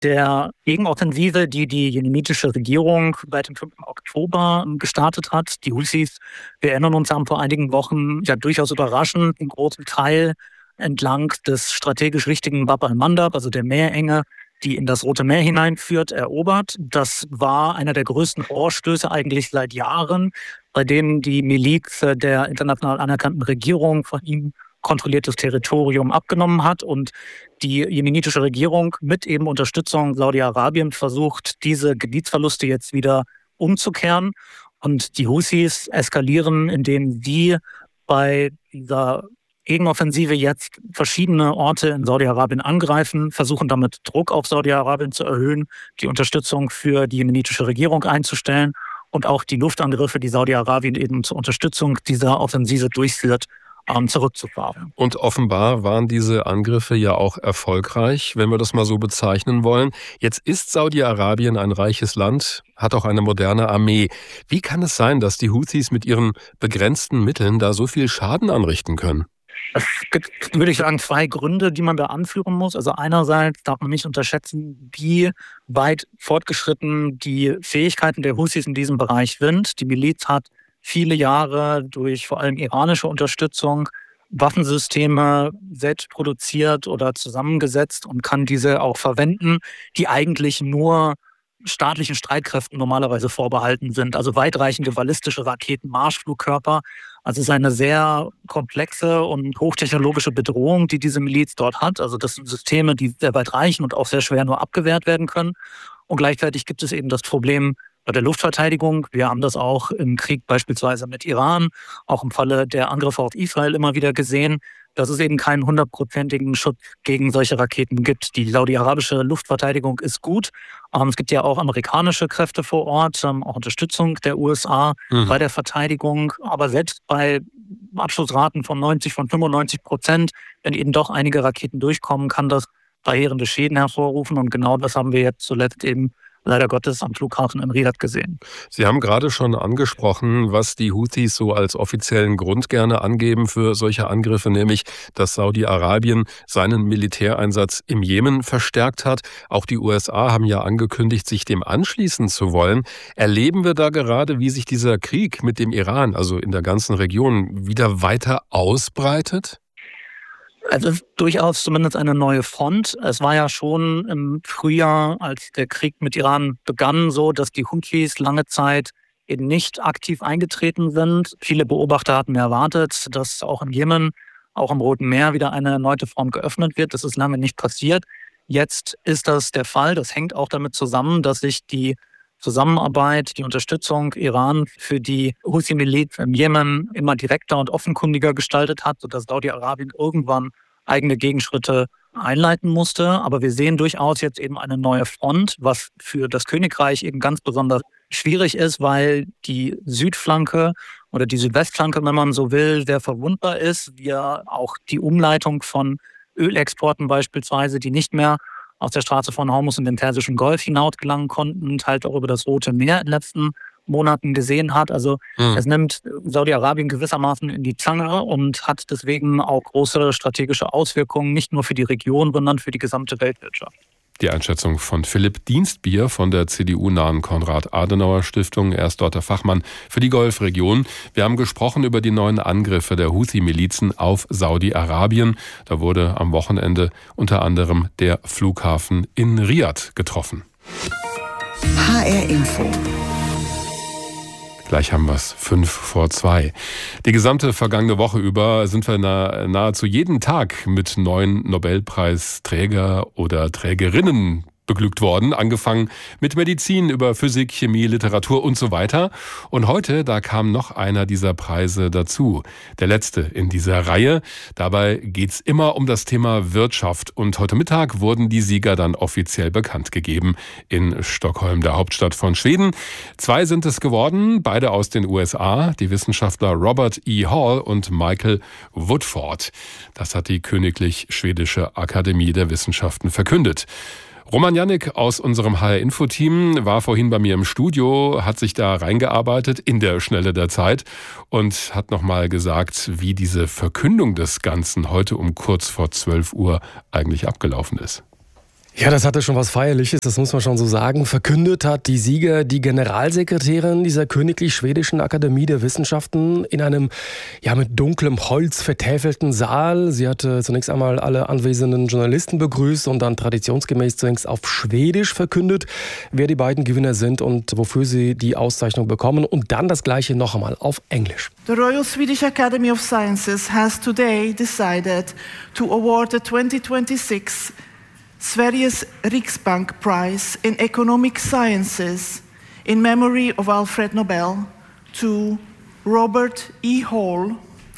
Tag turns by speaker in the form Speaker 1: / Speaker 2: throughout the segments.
Speaker 1: der Gegenoffensive, die die jemenitische Regierung seit dem 5. Oktober gestartet hat. Die Houthis, wir erinnern uns, haben vor einigen Wochen ja durchaus überraschend einen großen Teil entlang des strategisch wichtigen Bab al-Mandab, also der Meerenge, die in das Rote Meer hineinführt, erobert. Das war einer der größten Vorstöße eigentlich seit Jahren, bei denen die Miliz der international anerkannten Regierung von ihm kontrolliertes Territorium abgenommen hat und die jemenitische Regierung mit eben Unterstützung Saudi-Arabien versucht, diese Gebietsverluste jetzt wieder umzukehren. Und die Houthis eskalieren, indem sie bei dieser Gegenoffensive jetzt verschiedene Orte in Saudi-Arabien angreifen, versuchen damit Druck auf Saudi-Arabien zu erhöhen, die Unterstützung für die jemenitische Regierung einzustellen und auch die Luftangriffe, die Saudi-Arabien eben zur Unterstützung dieser Offensive durchführt, zurückzufahren.
Speaker 2: Und offenbar waren diese Angriffe ja auch erfolgreich, wenn wir das mal so bezeichnen wollen. Jetzt ist Saudi-Arabien ein reiches Land, hat auch eine moderne Armee. Wie kann es sein, dass die Houthis mit ihren begrenzten Mitteln da so viel Schaden anrichten können?
Speaker 1: Es gibt, würde ich sagen, zwei Gründe, die man da anführen muss. Also einerseits darf man nicht unterschätzen, wie weit fortgeschritten die Fähigkeiten der Houthis in diesem Bereich sind. Die Miliz hat viele Jahre durch vor allem iranische Unterstützung Waffensysteme selbst produziert oder zusammengesetzt und kann diese auch verwenden, die eigentlich nur staatlichen Streitkräften normalerweise vorbehalten sind. Also weitreichende ballistische Raketen, Marschflugkörper. Also es ist eine sehr komplexe und hochtechnologische Bedrohung, die diese Miliz dort hat. Also das sind Systeme, die sehr weit reichen und auch sehr schwer nur abgewehrt werden können. Und gleichzeitig gibt es eben das Problem bei der Luftverteidigung. Wir haben das auch im Krieg beispielsweise mit Iran, auch im Falle der Angriffe auf Israel immer wieder gesehen, dass es eben keinen 100%igen Schutz gegen solche Raketen gibt. Die saudi-arabische Luftverteidigung ist gut. Es gibt ja auch amerikanische Kräfte vor Ort, auch Unterstützung der USA bei der Verteidigung. Aber selbst bei Abschussraten von 95%, wenn eben doch einige Raketen durchkommen, kann das verheerende Schäden hervorrufen. Und genau das haben wir jetzt zuletzt eben leider Gottes am Flughafen in Riyadh gesehen.
Speaker 2: Sie haben gerade schon angesprochen, was die Houthis so als offiziellen Grund gerne angeben für solche Angriffe, nämlich, dass Saudi-Arabien seinen Militäreinsatz im Jemen verstärkt hat. Auch die USA haben ja angekündigt, sich dem anschließen zu wollen. Erleben wir da gerade, wie sich dieser Krieg mit dem Iran, also in der ganzen Region, wieder weiter ausbreitet?
Speaker 1: Also es ist durchaus zumindest eine neue Front. Es war ja schon im Frühjahr, als der Krieg mit Iran begann, so, dass die Houthis lange Zeit eben nicht aktiv eingetreten sind. Viele Beobachter hatten erwartet, dass auch im Jemen, auch im Roten Meer wieder eine erneute Front geöffnet wird. Das ist lange nicht passiert. Jetzt ist das der Fall. Das hängt auch damit zusammen, dass sich die Zusammenarbeit, die Unterstützung Iran für die Houthi-Miliz im Jemen immer direkter und offenkundiger gestaltet hat, sodass Saudi-Arabien irgendwann eigene Gegenschritte einleiten musste. Aber wir sehen durchaus jetzt eben eine neue Front, was für das Königreich eben ganz besonders schwierig ist, weil die Südflanke oder die Südwestflanke, wenn man so will, sehr verwundbar ist. Wir auch die Umleitung von Ölexporten beispielsweise, die nicht mehr aus der Straße von Hormuz in den Persischen Golf hinaus gelangen konnten und halt auch über das Rote Meer in den letzten Monaten gesehen hat. Also es nimmt Saudi-Arabien gewissermaßen in die Zange und hat deswegen auch große strategische Auswirkungen, nicht nur für die Region, sondern für die gesamte Weltwirtschaft.
Speaker 2: Die Einschätzung von Philipp Dienstbier von der CDU-nahen Konrad-Adenauer-Stiftung. Er ist dort der Fachmann für die Golfregion. Wir haben gesprochen über die neuen Angriffe der Houthi-Milizen auf Saudi-Arabien. Da wurde am Wochenende unter anderem der Flughafen in Riyadh getroffen.
Speaker 3: HR Info.
Speaker 2: Gleich haben wir es, 5:05. Die gesamte vergangene Woche über sind wir nahezu jeden Tag mit neuen Nobelpreisträger oder Trägerinnen beglückt worden, angefangen mit Medizin über Physik, Chemie, Literatur und so weiter. Und heute, da kam noch einer dieser Preise dazu, der letzte in dieser Reihe. Dabei geht's immer um das Thema Wirtschaft. Und heute Mittag wurden die Sieger dann offiziell bekannt gegeben in Stockholm, der Hauptstadt von Schweden. 2 sind es geworden, beide aus den USA, die Wissenschaftler Robert E. Hall und Michael Woodford. Das hat die Königlich Schwedische Akademie der Wissenschaften verkündet. Roman Jannik aus unserem HR-Info-Team war vorhin bei mir im Studio, hat sich da reingearbeitet in der Schnelle der Zeit und hat nochmal gesagt, wie diese Verkündung des Ganzen heute um kurz vor 12 Uhr eigentlich abgelaufen ist.
Speaker 4: Ja, das hatte schon was Feierliches, das muss man schon so sagen. Verkündet hat die Sieger die Generalsekretärin dieser Königlich Schwedischen Akademie der Wissenschaften in einem mit dunklem Holz vertäfelten Saal. Sie hatte zunächst einmal alle anwesenden Journalisten begrüßt und dann traditionsgemäß zunächst auf Schwedisch verkündet, wer die beiden Gewinner sind und wofür sie die Auszeichnung bekommen. Und dann das Gleiche noch einmal auf Englisch.
Speaker 5: The Royal Swedish Academy of Sciences has today decided to award the 2026 Sveriges Riksbank Prize in Economic Sciences in memory of Alfred Nobel to Robert E. Hall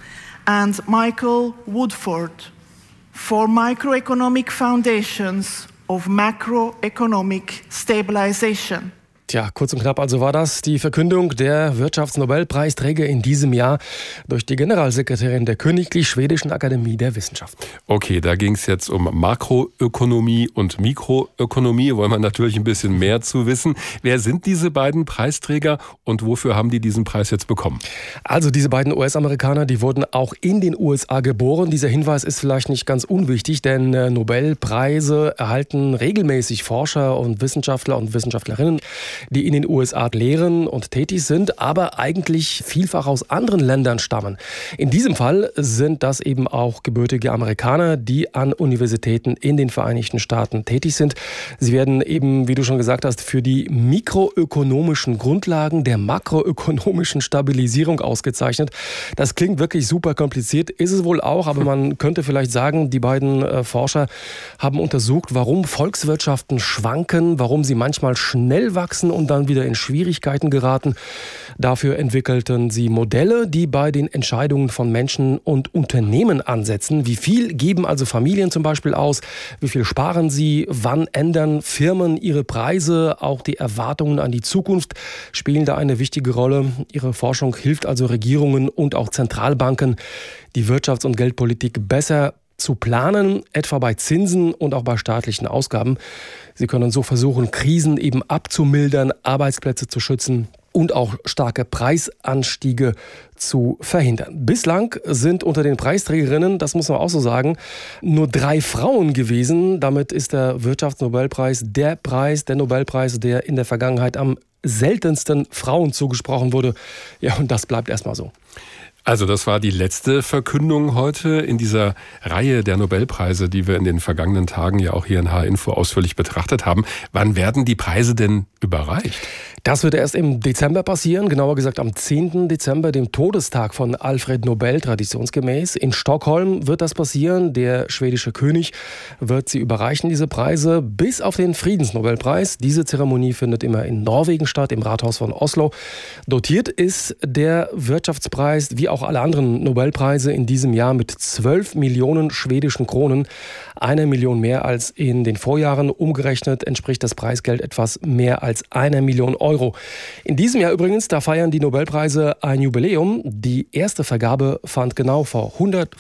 Speaker 5: and Michael Woodford for microeconomic foundations of macroeconomic stabilization.
Speaker 4: Tja, kurz und knapp also war das die Verkündung der Wirtschaftsnobelpreisträger in diesem Jahr durch die Generalsekretärin der Königlich Schwedischen Akademie der Wissenschaften.
Speaker 2: Okay, da ging es jetzt um Makroökonomie und Mikroökonomie. Wollen wir natürlich ein bisschen mehr zu wissen. Wer sind diese beiden Preisträger und wofür haben die diesen Preis jetzt bekommen?
Speaker 4: Also diese beiden US-Amerikaner, die wurden auch in den USA geboren. Dieser Hinweis ist vielleicht nicht ganz unwichtig, denn Nobelpreise erhalten regelmäßig Forscher und Wissenschaftler und Wissenschaftlerinnen, die in den USA lehren und tätig sind, aber eigentlich vielfach aus anderen Ländern stammen. In diesem Fall sind das eben auch gebürtige Amerikaner, die an Universitäten in den Vereinigten Staaten tätig sind. Sie werden eben, wie du schon gesagt hast, für die mikroökonomischen Grundlagen der makroökonomischen Stabilisierung ausgezeichnet. Das klingt wirklich super kompliziert, ist es wohl auch, aber man könnte vielleicht sagen, die beiden Forscher haben untersucht, warum Volkswirtschaften schwanken, warum sie manchmal schnell wachsen und dann wieder in Schwierigkeiten geraten. Dafür entwickelten sie Modelle, die bei den Entscheidungen von Menschen und Unternehmen ansetzen. Wie viel geben also Familien zum Beispiel aus? Wie viel sparen sie? Wann ändern Firmen ihre Preise? Auch die Erwartungen an die Zukunft spielen da eine wichtige Rolle. Ihre Forschung hilft also Regierungen und auch Zentralbanken, die Wirtschafts- und Geldpolitik besser zu planen, etwa bei Zinsen und auch bei staatlichen Ausgaben. Sie können so versuchen, Krisen eben abzumildern, Arbeitsplätze zu schützen und auch starke Preisanstiege zu verhindern. Bislang sind unter den Preisträgerinnen, das muss man auch so sagen, nur 3 Frauen gewesen. Damit ist der Wirtschaftsnobelpreis der Nobelpreis, der in der Vergangenheit am seltensten Frauen zugesprochen wurde. Ja, und das bleibt erstmal so.
Speaker 2: Also das war die letzte Verkündung heute in dieser Reihe der Nobelpreise, die wir in den vergangenen Tagen ja auch hier in H-Info ausführlich betrachtet haben. Wann werden die Preise denn überreicht?
Speaker 4: Das wird erst im Dezember passieren, genauer gesagt am 10. Dezember, dem Todestag von Alfred Nobel, traditionsgemäß. In Stockholm wird das passieren. Der schwedische König wird sie überreichen, diese Preise, bis auf den Friedensnobelpreis. Diese Zeremonie findet immer in Norwegen statt, im Rathaus von Oslo. Dotiert ist der Wirtschaftspreis, wie auch alle anderen Nobelpreise in diesem Jahr, mit 12 Millionen schwedischen Kronen. 1 Million mehr als in den Vorjahren. Umgerechnet entspricht das Preisgeld etwas mehr als 1 Million Euro. In diesem Jahr übrigens, da feiern die Nobelpreise ein Jubiläum. Die erste Vergabe fand genau vor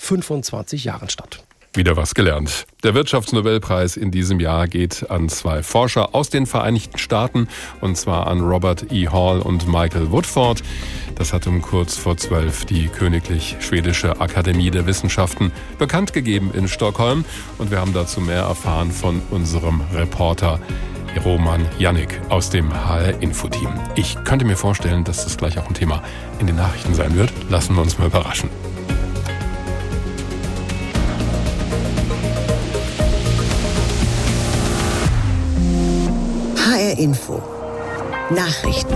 Speaker 4: 125 Jahren statt.
Speaker 2: Wieder was gelernt. Der Wirtschaftsnobelpreis in diesem Jahr geht an 2 Forscher aus den Vereinigten Staaten, und zwar an Robert E. Hall und Michael Woodford. Das hat um kurz vor 12 die Königlich Schwedische Akademie der Wissenschaften bekannt gegeben in Stockholm. Und wir haben dazu mehr erfahren von unserem Reporter Roman Jannik aus dem HR-Info-Team. Ich könnte mir vorstellen, dass das gleich auch ein Thema in den Nachrichten sein wird. Lassen wir uns mal überraschen.
Speaker 3: HR-Info. Nachrichten.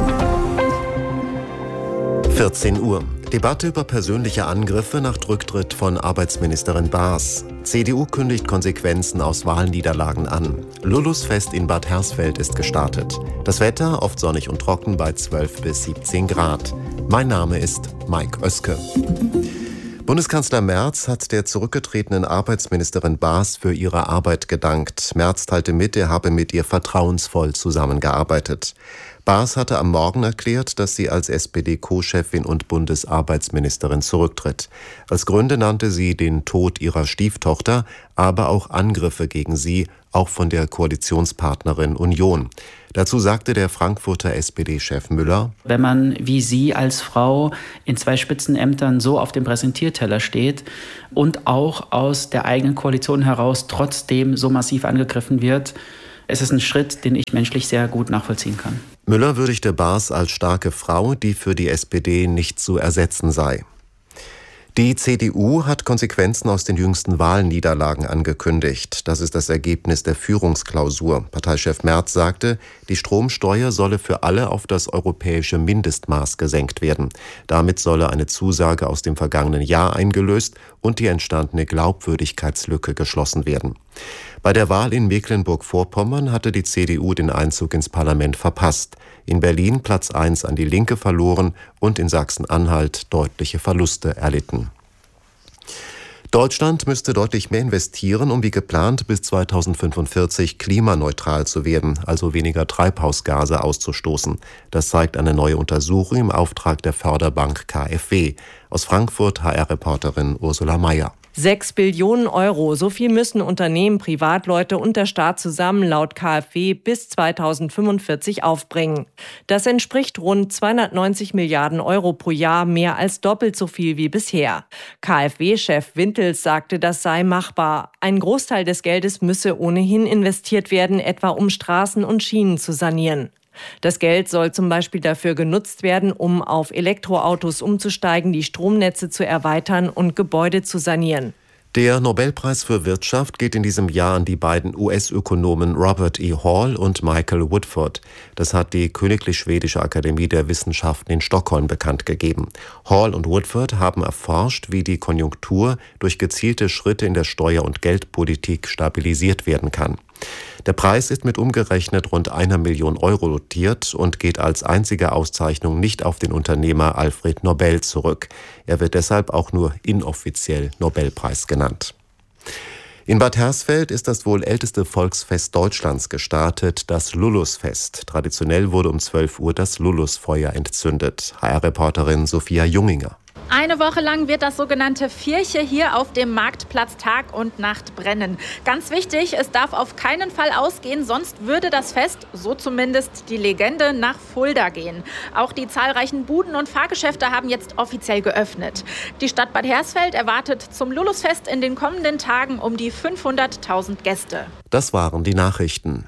Speaker 6: 14 Uhr. Debatte über persönliche Angriffe nach Rücktritt von Arbeitsministerin Baas. CDU kündigt Konsequenzen aus Wahlniederlagen an. Lulusfest in Bad Hersfeld ist gestartet. Das Wetter oft sonnig und trocken bei 12 bis 17 Grad. Mein Name ist Mike Oeske. Bundeskanzler Merz hat der zurückgetretenen Arbeitsministerin Baas für ihre Arbeit gedankt. Merz teilte mit, er habe mit ihr vertrauensvoll zusammengearbeitet. Baas hatte am Morgen erklärt, dass sie als SPD-Co-Chefin und Bundesarbeitsministerin zurücktritt. Als Gründe nannte sie den Tod ihrer Stieftochter, aber auch Angriffe gegen sie auch von der Koalitionspartnerin Union. Dazu sagte der Frankfurter SPD-Chef Müller:
Speaker 7: Wenn man wie Sie als Frau in 2 Spitzenämtern so auf dem Präsentierteller steht und auch aus der eigenen Koalition heraus trotzdem so massiv angegriffen wird, es ist ein Schritt, den ich menschlich sehr gut nachvollziehen kann.
Speaker 6: Müller würdigte Baas als starke Frau, die für die SPD nicht zu ersetzen sei. Die CDU hat Konsequenzen aus den jüngsten Wahlniederlagen angekündigt. Das ist das Ergebnis der Führungsklausur. Parteichef Merz sagte, die Stromsteuer solle für alle auf das europäische Mindestmaß gesenkt werden. Damit solle eine Zusage aus dem vergangenen Jahr eingelöst und die entstandene Glaubwürdigkeitslücke geschlossen werden. Bei der Wahl in Mecklenburg-Vorpommern hatte die CDU den Einzug ins Parlament verpasst. In Berlin Platz 1 an die Linke verloren und in Sachsen-Anhalt deutliche Verluste erlitten. Deutschland müsste deutlich mehr investieren, um wie geplant bis 2045 klimaneutral zu werden, also weniger Treibhausgase auszustoßen. Das zeigt eine neue Untersuchung im Auftrag der Förderbank KfW. Aus Frankfurt HR-Reporterin Ursula Mayer.
Speaker 8: 6 Billionen Euro, so viel müssen Unternehmen, Privatleute und der Staat zusammen laut KfW bis 2045 aufbringen. Das entspricht rund 290 Milliarden Euro pro Jahr, mehr als doppelt so viel wie bisher. KfW-Chef Wintels sagte, das sei machbar. Ein Großteil des Geldes müsse ohnehin investiert werden, etwa um Straßen und Schienen zu sanieren. Das Geld soll zum Beispiel dafür genutzt werden, um auf Elektroautos umzusteigen, die Stromnetze zu erweitern und Gebäude zu sanieren.
Speaker 6: Der Nobelpreis für Wirtschaft geht in diesem Jahr an die beiden US-Ökonomen Robert E. Hall und Michael Woodford. Das hat die Königlich Schwedische Akademie der Wissenschaften in Stockholm bekannt gegeben. Hall und Woodford haben erforscht, wie die Konjunktur durch gezielte Schritte in der Steuer- und Geldpolitik stabilisiert werden kann. Der Preis ist mit umgerechnet rund 1 Million Euro dotiert und geht als einzige Auszeichnung nicht auf den Unternehmer Alfred Nobel zurück. Er wird deshalb auch nur inoffiziell Nobelpreis genannt. In Bad Hersfeld ist das wohl älteste Volksfest Deutschlands gestartet, das Lulusfest. Traditionell wurde um 12 Uhr das Lulusfeuer entzündet. HR-Reporterin Sophia Junginger.
Speaker 9: Eine Woche lang wird das sogenannte Vierche hier auf dem Marktplatz Tag und Nacht brennen. Ganz wichtig, es darf auf keinen Fall ausgehen, sonst würde das Fest, so zumindest die Legende, nach Fulda gehen. Auch die zahlreichen Buden und Fahrgeschäfte haben jetzt offiziell geöffnet. Die Stadt Bad Hersfeld erwartet zum Lulusfest in den kommenden Tagen um die 500.000 Gäste.
Speaker 6: Das waren die Nachrichten.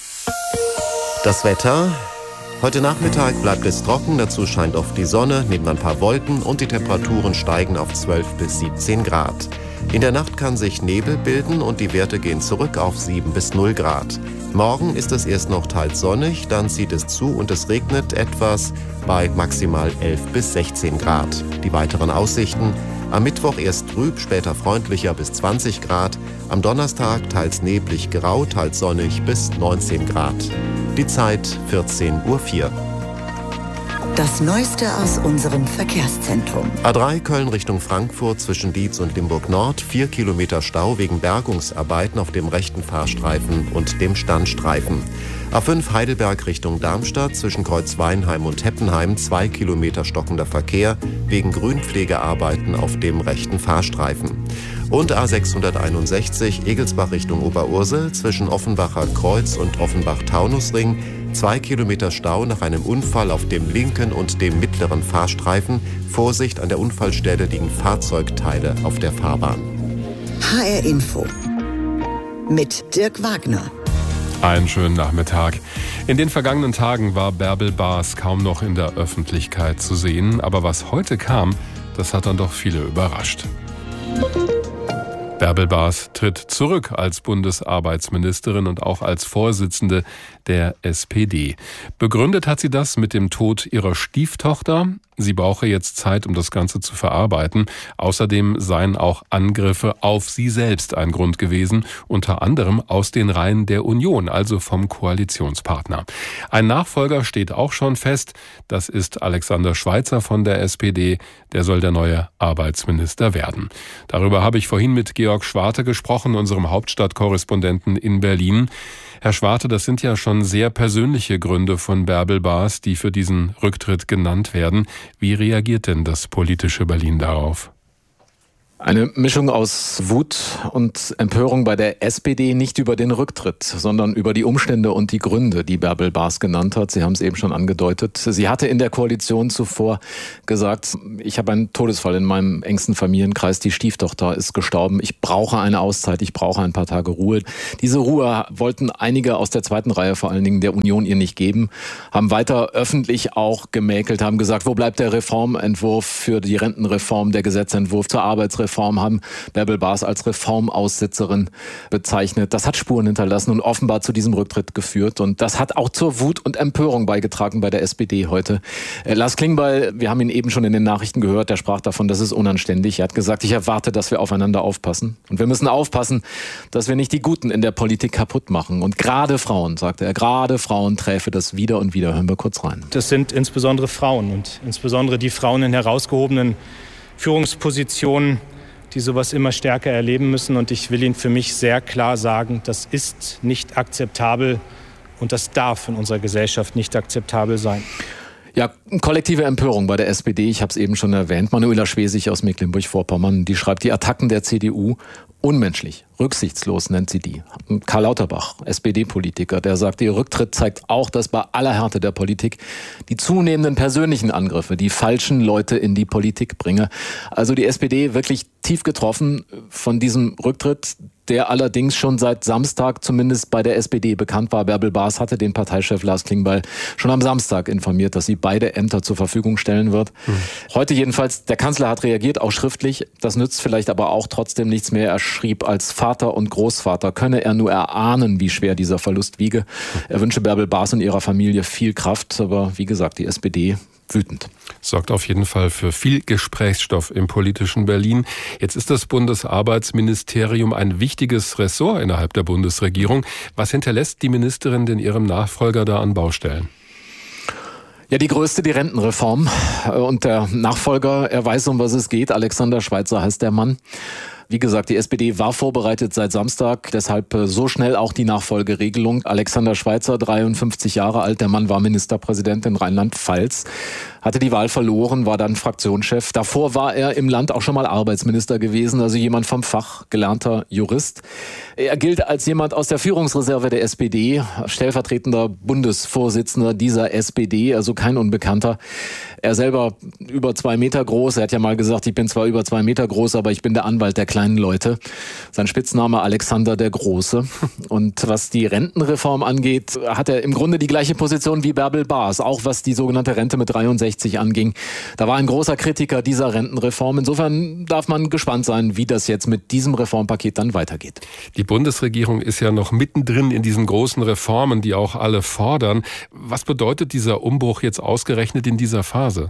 Speaker 6: Das Wetter. Heute Nachmittag bleibt es trocken, dazu scheint oft die Sonne, neben ein paar Wolken und die Temperaturen steigen auf 12 bis 17 Grad. In der Nacht kann sich Nebel bilden und die Werte gehen zurück auf 7 bis 0 Grad. Morgen ist es erst noch teils sonnig, dann zieht es zu und es regnet etwas bei maximal 11 bis 16 Grad. Die weiteren Aussichten: am Mittwoch erst trüb, später freundlicher bis 20 Grad. Am Donnerstag teils neblig grau, teils sonnig bis 19 Grad. Die Zeit 14:04 Uhr.
Speaker 3: Das Neueste aus unserem Verkehrszentrum.
Speaker 6: A3 Köln Richtung Frankfurt zwischen Dietz und Limburg Nord. 4 Kilometer Stau wegen Bergungsarbeiten auf dem rechten Fahrstreifen und dem Standstreifen. A5 Heidelberg Richtung Darmstadt zwischen Kreuzweinheim und Heppenheim. 2 Kilometer stockender Verkehr wegen Grünpflegearbeiten auf dem rechten Fahrstreifen. Und A661 Egelsbach Richtung Oberursel zwischen Offenbacher Kreuz und Offenbach-Taunusring. 2 Kilometer Stau nach einem Unfall auf dem linken und dem mittleren Fahrstreifen. Vorsicht, an der Unfallstelle liegen Fahrzeugteile auf der Fahrbahn.
Speaker 3: HR Info mit Dirk Wagner.
Speaker 2: Einen schönen Nachmittag. In den vergangenen Tagen war Bärbel Baas kaum noch in der Öffentlichkeit zu sehen. Aber was heute kam, das hat dann doch viele überrascht. Bärbel Baas tritt zurück als Bundesarbeitsministerin und auch als Vorsitzende der SPD. Begründet hat sie das mit dem Tod ihrer Stieftochter. Sie brauche jetzt Zeit, um das Ganze zu verarbeiten. Außerdem seien auch Angriffe auf sie selbst ein Grund gewesen, unter anderem aus den Reihen der Union, also vom Koalitionspartner. Ein Nachfolger steht auch schon fest. Das ist Alexander Schweitzer von der SPD. Der soll der neue Arbeitsminister werden. Darüber habe ich vorhin mit Georg Schwarte gesprochen, unserem Hauptstadtkorrespondenten in Berlin. Herr Schwarte, das sind ja schon sehr persönliche Gründe von Bärbel Baas, die für diesen Rücktritt genannt werden. Wie reagiert denn das politische Berlin darauf?
Speaker 10: Eine Mischung aus Wut und Empörung bei der SPD, nicht über den Rücktritt, sondern über die Umstände und die Gründe, die Bärbel Baas genannt hat. Sie haben es eben schon angedeutet. Sie hatte in der Koalition zuvor gesagt, ich habe einen Todesfall in meinem engsten Familienkreis, die Stieftochter ist gestorben, ich brauche eine Auszeit, ich brauche ein paar Tage Ruhe. Diese Ruhe wollten einige aus der zweiten Reihe, vor allen Dingen der Union, ihr nicht geben, haben weiter öffentlich auch gemäkelt, haben gesagt, wo bleibt der Reformentwurf für die Rentenreform, der Gesetzentwurf zur Arbeitsreform, haben Bärbel Baas als Reformaussitzerin bezeichnet. Das hat Spuren hinterlassen und offenbar zu diesem Rücktritt geführt. Und das hat auch zur Wut und Empörung beigetragen bei der SPD heute. Lars Klingbeil, wir haben ihn eben schon in den Nachrichten gehört, der sprach davon, das ist unanständig. Er hat gesagt, ich erwarte, dass wir aufeinander aufpassen. Und wir müssen aufpassen, dass wir nicht die Guten in der Politik kaputt machen. Und gerade Frauen, sagte er, gerade Frauen träfe das wieder und wieder. Hören wir kurz rein.
Speaker 11: Das sind insbesondere Frauen und insbesondere die Frauen in herausgehobenen Führungspositionen, die sowas immer stärker erleben müssen. Und ich will Ihnen für mich sehr klar sagen, das ist nicht akzeptabel und das darf in unserer Gesellschaft nicht akzeptabel sein.
Speaker 10: Ja, kollektive Empörung bei der SPD, ich habe es eben schon erwähnt. Manuela Schwesig aus Mecklenburg-Vorpommern, die schreibt, die Attacken der CDU unmenschlich, rücksichtslos nennt sie die. Karl Lauterbach, SPD-Politiker, der sagt, ihr Rücktritt zeigt auch, dass bei aller Härte der Politik die zunehmenden persönlichen Angriffe die falschen Leute in die Politik bringe. Also die SPD wirklich tief getroffen von diesem Rücktritt, der allerdings schon seit Samstag zumindest bei der SPD bekannt war. Bärbel Baas hatte den Parteichef Lars Klingbeil schon am Samstag informiert, dass sie beide Ämter zur Verfügung stellen wird. Heute jedenfalls, der Kanzler hat reagiert, auch schriftlich. Das nützt vielleicht aber auch trotzdem nichts mehr. Er schrieb, als Vater und Großvater könne er nur erahnen, wie schwer dieser Verlust wiege. Er wünsche Bärbel Baas und ihrer Familie viel Kraft. Aber wie gesagt, die SPD wütend.
Speaker 2: Sorgt auf jeden Fall für viel Gesprächsstoff im politischen Berlin. Jetzt ist das Bundesarbeitsministerium ein wichtiges Ressort innerhalb der Bundesregierung. Was hinterlässt die Ministerin denn ihrem Nachfolger da an Baustellen?
Speaker 10: Ja, die größte, die Rentenreform. Und der Nachfolger, er weiß, um was es geht. Alexander Schweitzer heißt der Mann. Wie gesagt, die SPD war vorbereitet seit Samstag, deshalb so schnell auch die Nachfolgeregelung. Alexander Schweitzer, 53 Jahre alt, der Mann war Ministerpräsident in Rheinland-Pfalz, hatte die Wahl verloren, war dann Fraktionschef. Davor war er im Land auch schon mal Arbeitsminister gewesen, also jemand vom Fach, gelernter Jurist. Er gilt als jemand aus der Führungsreserve der SPD, stellvertretender Bundesvorsitzender dieser SPD, also kein Unbekannter. Er selber über 2 Meter groß, er hat ja mal gesagt, ich bin zwar über 2 Meter groß, aber ich bin der Anwalt der kleinen Leute. Sein Spitzname Alexander der Große. Und was die Rentenreform angeht, hat er im Grunde die gleiche Position wie Bärbel Baas, auch was die sogenannte Rente mit 63 anging. Da war ein großer Kritiker dieser Rentenreform. Insofern darf man gespannt sein, wie das jetzt mit diesem Reformpaket dann weitergeht.
Speaker 2: Die Bundesregierung ist ja noch mittendrin in diesen großen Reformen, die auch alle fordern. Was bedeutet dieser Umbruch jetzt ausgerechnet in dieser Phase?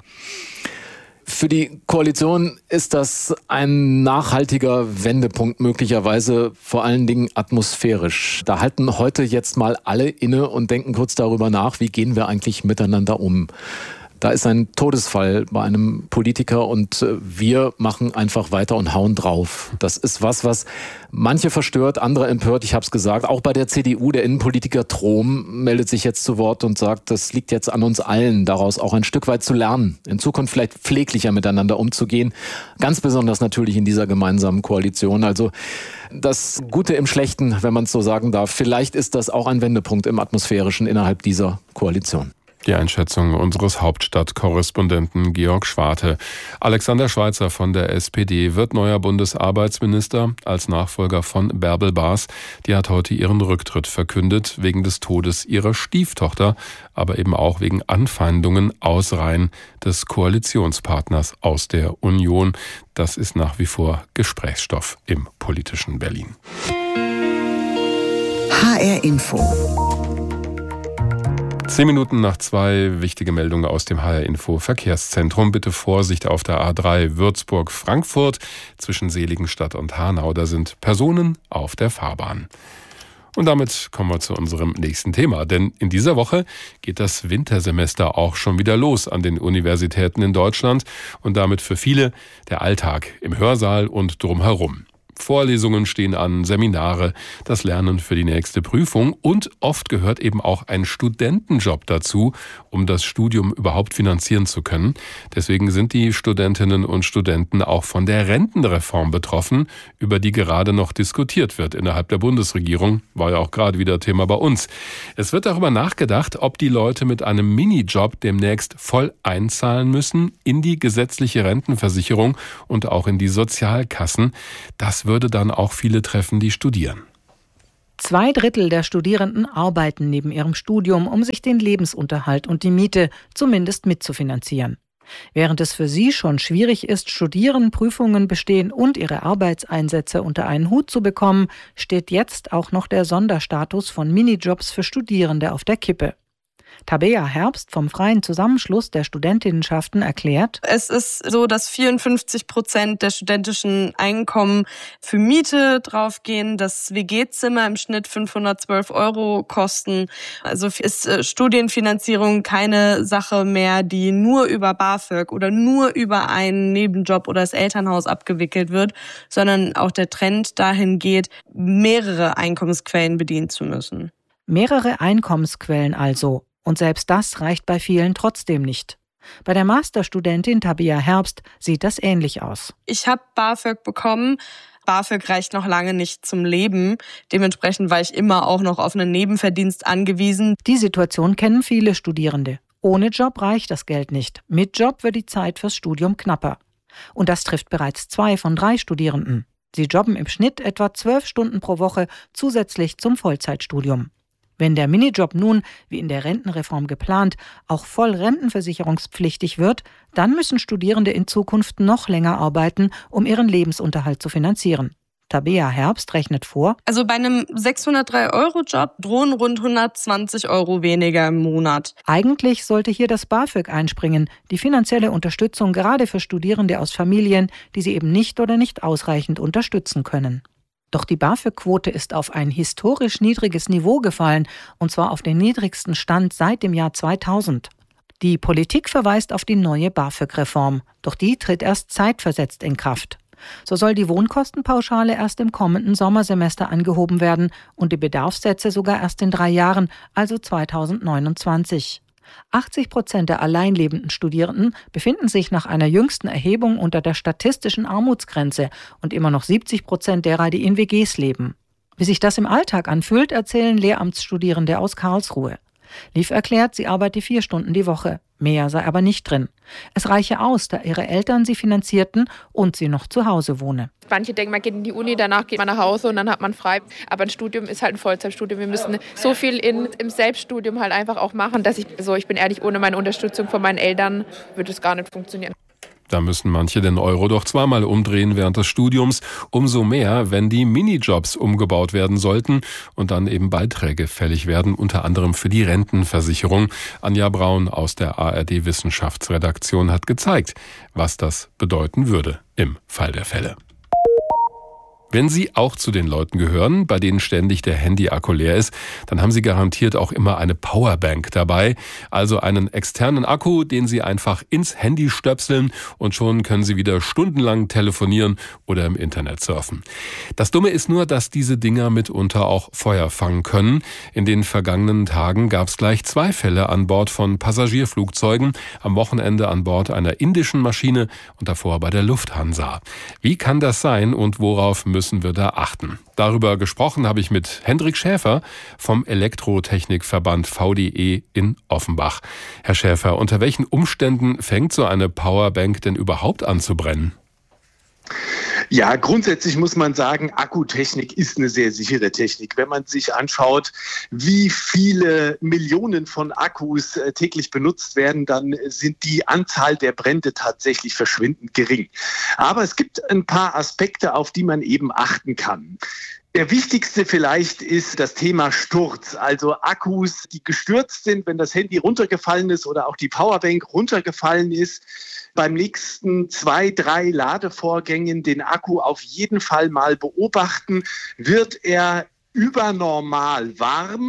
Speaker 10: Für die Koalition ist das ein nachhaltiger Wendepunkt, möglicherweise vor allen Dingen atmosphärisch. Da halten heute jetzt mal alle inne und denken kurz darüber nach, wie gehen wir eigentlich miteinander um. Da ist ein Todesfall bei einem Politiker und wir machen einfach weiter und hauen drauf. Das ist was manche verstört, andere empört, ich habe es gesagt. Auch bei der CDU, der Innenpolitiker Trom meldet sich jetzt zu Wort und sagt, das liegt jetzt an uns allen, daraus auch ein Stück weit zu lernen, in Zukunft vielleicht pfleglicher miteinander umzugehen. Ganz besonders natürlich in dieser gemeinsamen Koalition. Also das Gute im Schlechten, wenn man es so sagen darf. Vielleicht ist das auch ein Wendepunkt im Atmosphärischen innerhalb dieser Koalition.
Speaker 2: Die Einschätzung unseres Hauptstadtkorrespondenten Georg Schwarte. Alexander Schweitzer von der SPD wird neuer Bundesarbeitsminister als Nachfolger von Bärbel Baas. Die hat heute ihren Rücktritt verkündet, wegen des Todes ihrer Stieftochter, aber eben auch wegen Anfeindungen aus Reihen des Koalitionspartners aus der Union. Das ist nach wie vor Gesprächsstoff im politischen Berlin.
Speaker 3: HR Info.
Speaker 2: 10 Minuten nach 2, wichtige Meldungen aus dem HR-Info Verkehrszentrum. Bitte Vorsicht auf der A3 Würzburg-Frankfurt zwischen Seligenstadt und Hanau. Da sind Personen auf der Fahrbahn. Und damit kommen wir zu unserem nächsten Thema. Denn in dieser Woche geht das Wintersemester auch schon wieder los an den Universitäten in Deutschland. Und damit für viele der Alltag im Hörsaal und drumherum. Vorlesungen stehen an, Seminare, das Lernen für die nächste Prüfung und oft gehört eben auch ein Studentenjob dazu, um das Studium überhaupt finanzieren zu können. Deswegen sind die Studentinnen und Studenten auch von der Rentenreform betroffen, über die gerade noch diskutiert wird innerhalb der Bundesregierung. War ja auch gerade wieder Thema bei uns. Es wird darüber nachgedacht, ob die Leute mit einem Minijob demnächst voll einzahlen müssen in die gesetzliche Rentenversicherung und auch in die Sozialkassen. Das würde dann auch viele treffen, die studieren.
Speaker 12: 2/3 der Studierenden arbeiten neben ihrem Studium, um sich den Lebensunterhalt und die Miete zumindest mitzufinanzieren. Während es für sie schon schwierig ist, studieren, Prüfungen bestehen und ihre Arbeitseinsätze unter einen Hut zu bekommen, steht jetzt auch noch der Sonderstatus von Minijobs für Studierende auf der Kippe. Tabea Herbst vom Freien Zusammenschluss der Studentinnenschaften erklärt:
Speaker 13: Es ist so, dass 54% der studentischen Einkommen für Miete draufgehen, dass WG-Zimmer im Schnitt 512 € kosten. Also ist Studienfinanzierung keine Sache mehr, die nur über BAföG oder nur über einen Nebenjob oder das Elternhaus abgewickelt wird, sondern auch der Trend dahin geht, mehrere Einkommensquellen bedienen zu müssen.
Speaker 12: Mehrere Einkommensquellen also. Und selbst das reicht bei vielen trotzdem nicht. Bei der Masterstudentin Tabea Herbst sieht das ähnlich aus.
Speaker 13: Ich habe BAföG bekommen. BAföG reicht noch lange nicht zum Leben. Dementsprechend war ich immer auch noch auf einen Nebenverdienst angewiesen.
Speaker 12: Die Situation kennen viele Studierende. Ohne Job reicht das Geld nicht. Mit Job wird die Zeit fürs Studium knapper. Und das trifft bereits 2 von 3 Studierenden. Sie jobben im Schnitt etwa 12 Stunden pro Woche zusätzlich zum Vollzeitstudium. Wenn der Minijob nun, wie in der Rentenreform geplant, auch voll rentenversicherungspflichtig wird, dann müssen Studierende in Zukunft noch länger arbeiten, um ihren Lebensunterhalt zu finanzieren. Tabea Herbst rechnet vor:
Speaker 13: Also bei einem 603-Euro-Job drohen rund 120 € weniger im Monat.
Speaker 12: Eigentlich sollte hier das BAföG einspringen, die finanzielle Unterstützung gerade für Studierende aus Familien, die sie eben nicht oder nicht ausreichend unterstützen können. Doch die BAföG-Quote ist auf ein historisch niedriges Niveau gefallen, und zwar auf den niedrigsten Stand seit dem Jahr 2000. Die Politik verweist auf die neue BAföG-Reform, doch die tritt erst zeitversetzt in Kraft. So soll die Wohnkostenpauschale erst im kommenden Sommersemester angehoben werden und die Bedarfssätze sogar erst in 3 Jahren, also 2029. 80% der alleinlebenden Studierenden befinden sich nach einer jüngsten Erhebung unter der statistischen Armutsgrenze und immer noch 70% derer, die in WGs leben. Wie sich das im Alltag anfühlt, erzählen Lehramtsstudierende aus Karlsruhe. Liv erklärt, sie arbeite 4 Stunden die Woche. Mehr sei aber nicht drin. Es reiche aus, da ihre Eltern sie finanzierten und sie noch zu Hause wohne.
Speaker 14: Manche denken, man geht in die Uni, danach geht man nach Hause und dann hat man frei. Aber ein Studium ist halt ein Vollzeitstudium. Wir müssen so viel im Selbststudium halt einfach auch machen, dass ich bin ehrlich, ohne meine Unterstützung von meinen Eltern würde es gar nicht funktionieren.
Speaker 2: Da müssen manche den Euro doch zweimal umdrehen während des Studiums. Umso mehr, wenn die Minijobs umgebaut werden sollten und dann eben Beiträge fällig werden, unter anderem für die Rentenversicherung. Anja Braun aus der ARD-Wissenschaftsredaktion hat gezeigt, was das bedeuten würde im Fall der Fälle. Wenn Sie auch zu den Leuten gehören, bei denen ständig der Handy-Akku leer ist, dann haben Sie garantiert auch immer eine Powerbank dabei, also einen externen Akku, den Sie einfach ins Handy stöpseln und schon können Sie wieder stundenlang telefonieren oder im Internet surfen. Das Dumme ist nur, dass diese Dinger mitunter auch Feuer fangen können. In den vergangenen Tagen gab es gleich 2 Fälle an Bord von Passagierflugzeugen, am Wochenende an Bord einer indischen Maschine und davor bei der Lufthansa. Wie kann das sein und worauf müssen wir da achten? Darüber gesprochen habe ich mit Hendrik Schäfer vom Elektrotechnikverband VDE in Offenbach. Herr Schäfer, unter welchen Umständen fängt so eine Powerbank denn überhaupt an zu brennen?
Speaker 15: Ja, grundsätzlich muss man sagen, Akkutechnik ist eine sehr sichere Technik. Wenn man sich anschaut, wie viele Millionen von Akkus täglich benutzt werden, dann sind die Anzahl der Brände tatsächlich verschwindend gering. Aber es gibt ein paar Aspekte, auf die man eben achten kann. Der wichtigste vielleicht ist das Thema Sturz, also Akkus, die gestürzt sind, wenn das Handy runtergefallen ist oder auch die Powerbank runtergefallen ist. Beim nächsten 2, 3 Ladevorgängen den Akku auf jeden Fall mal beobachten. Wird er übernormal warm,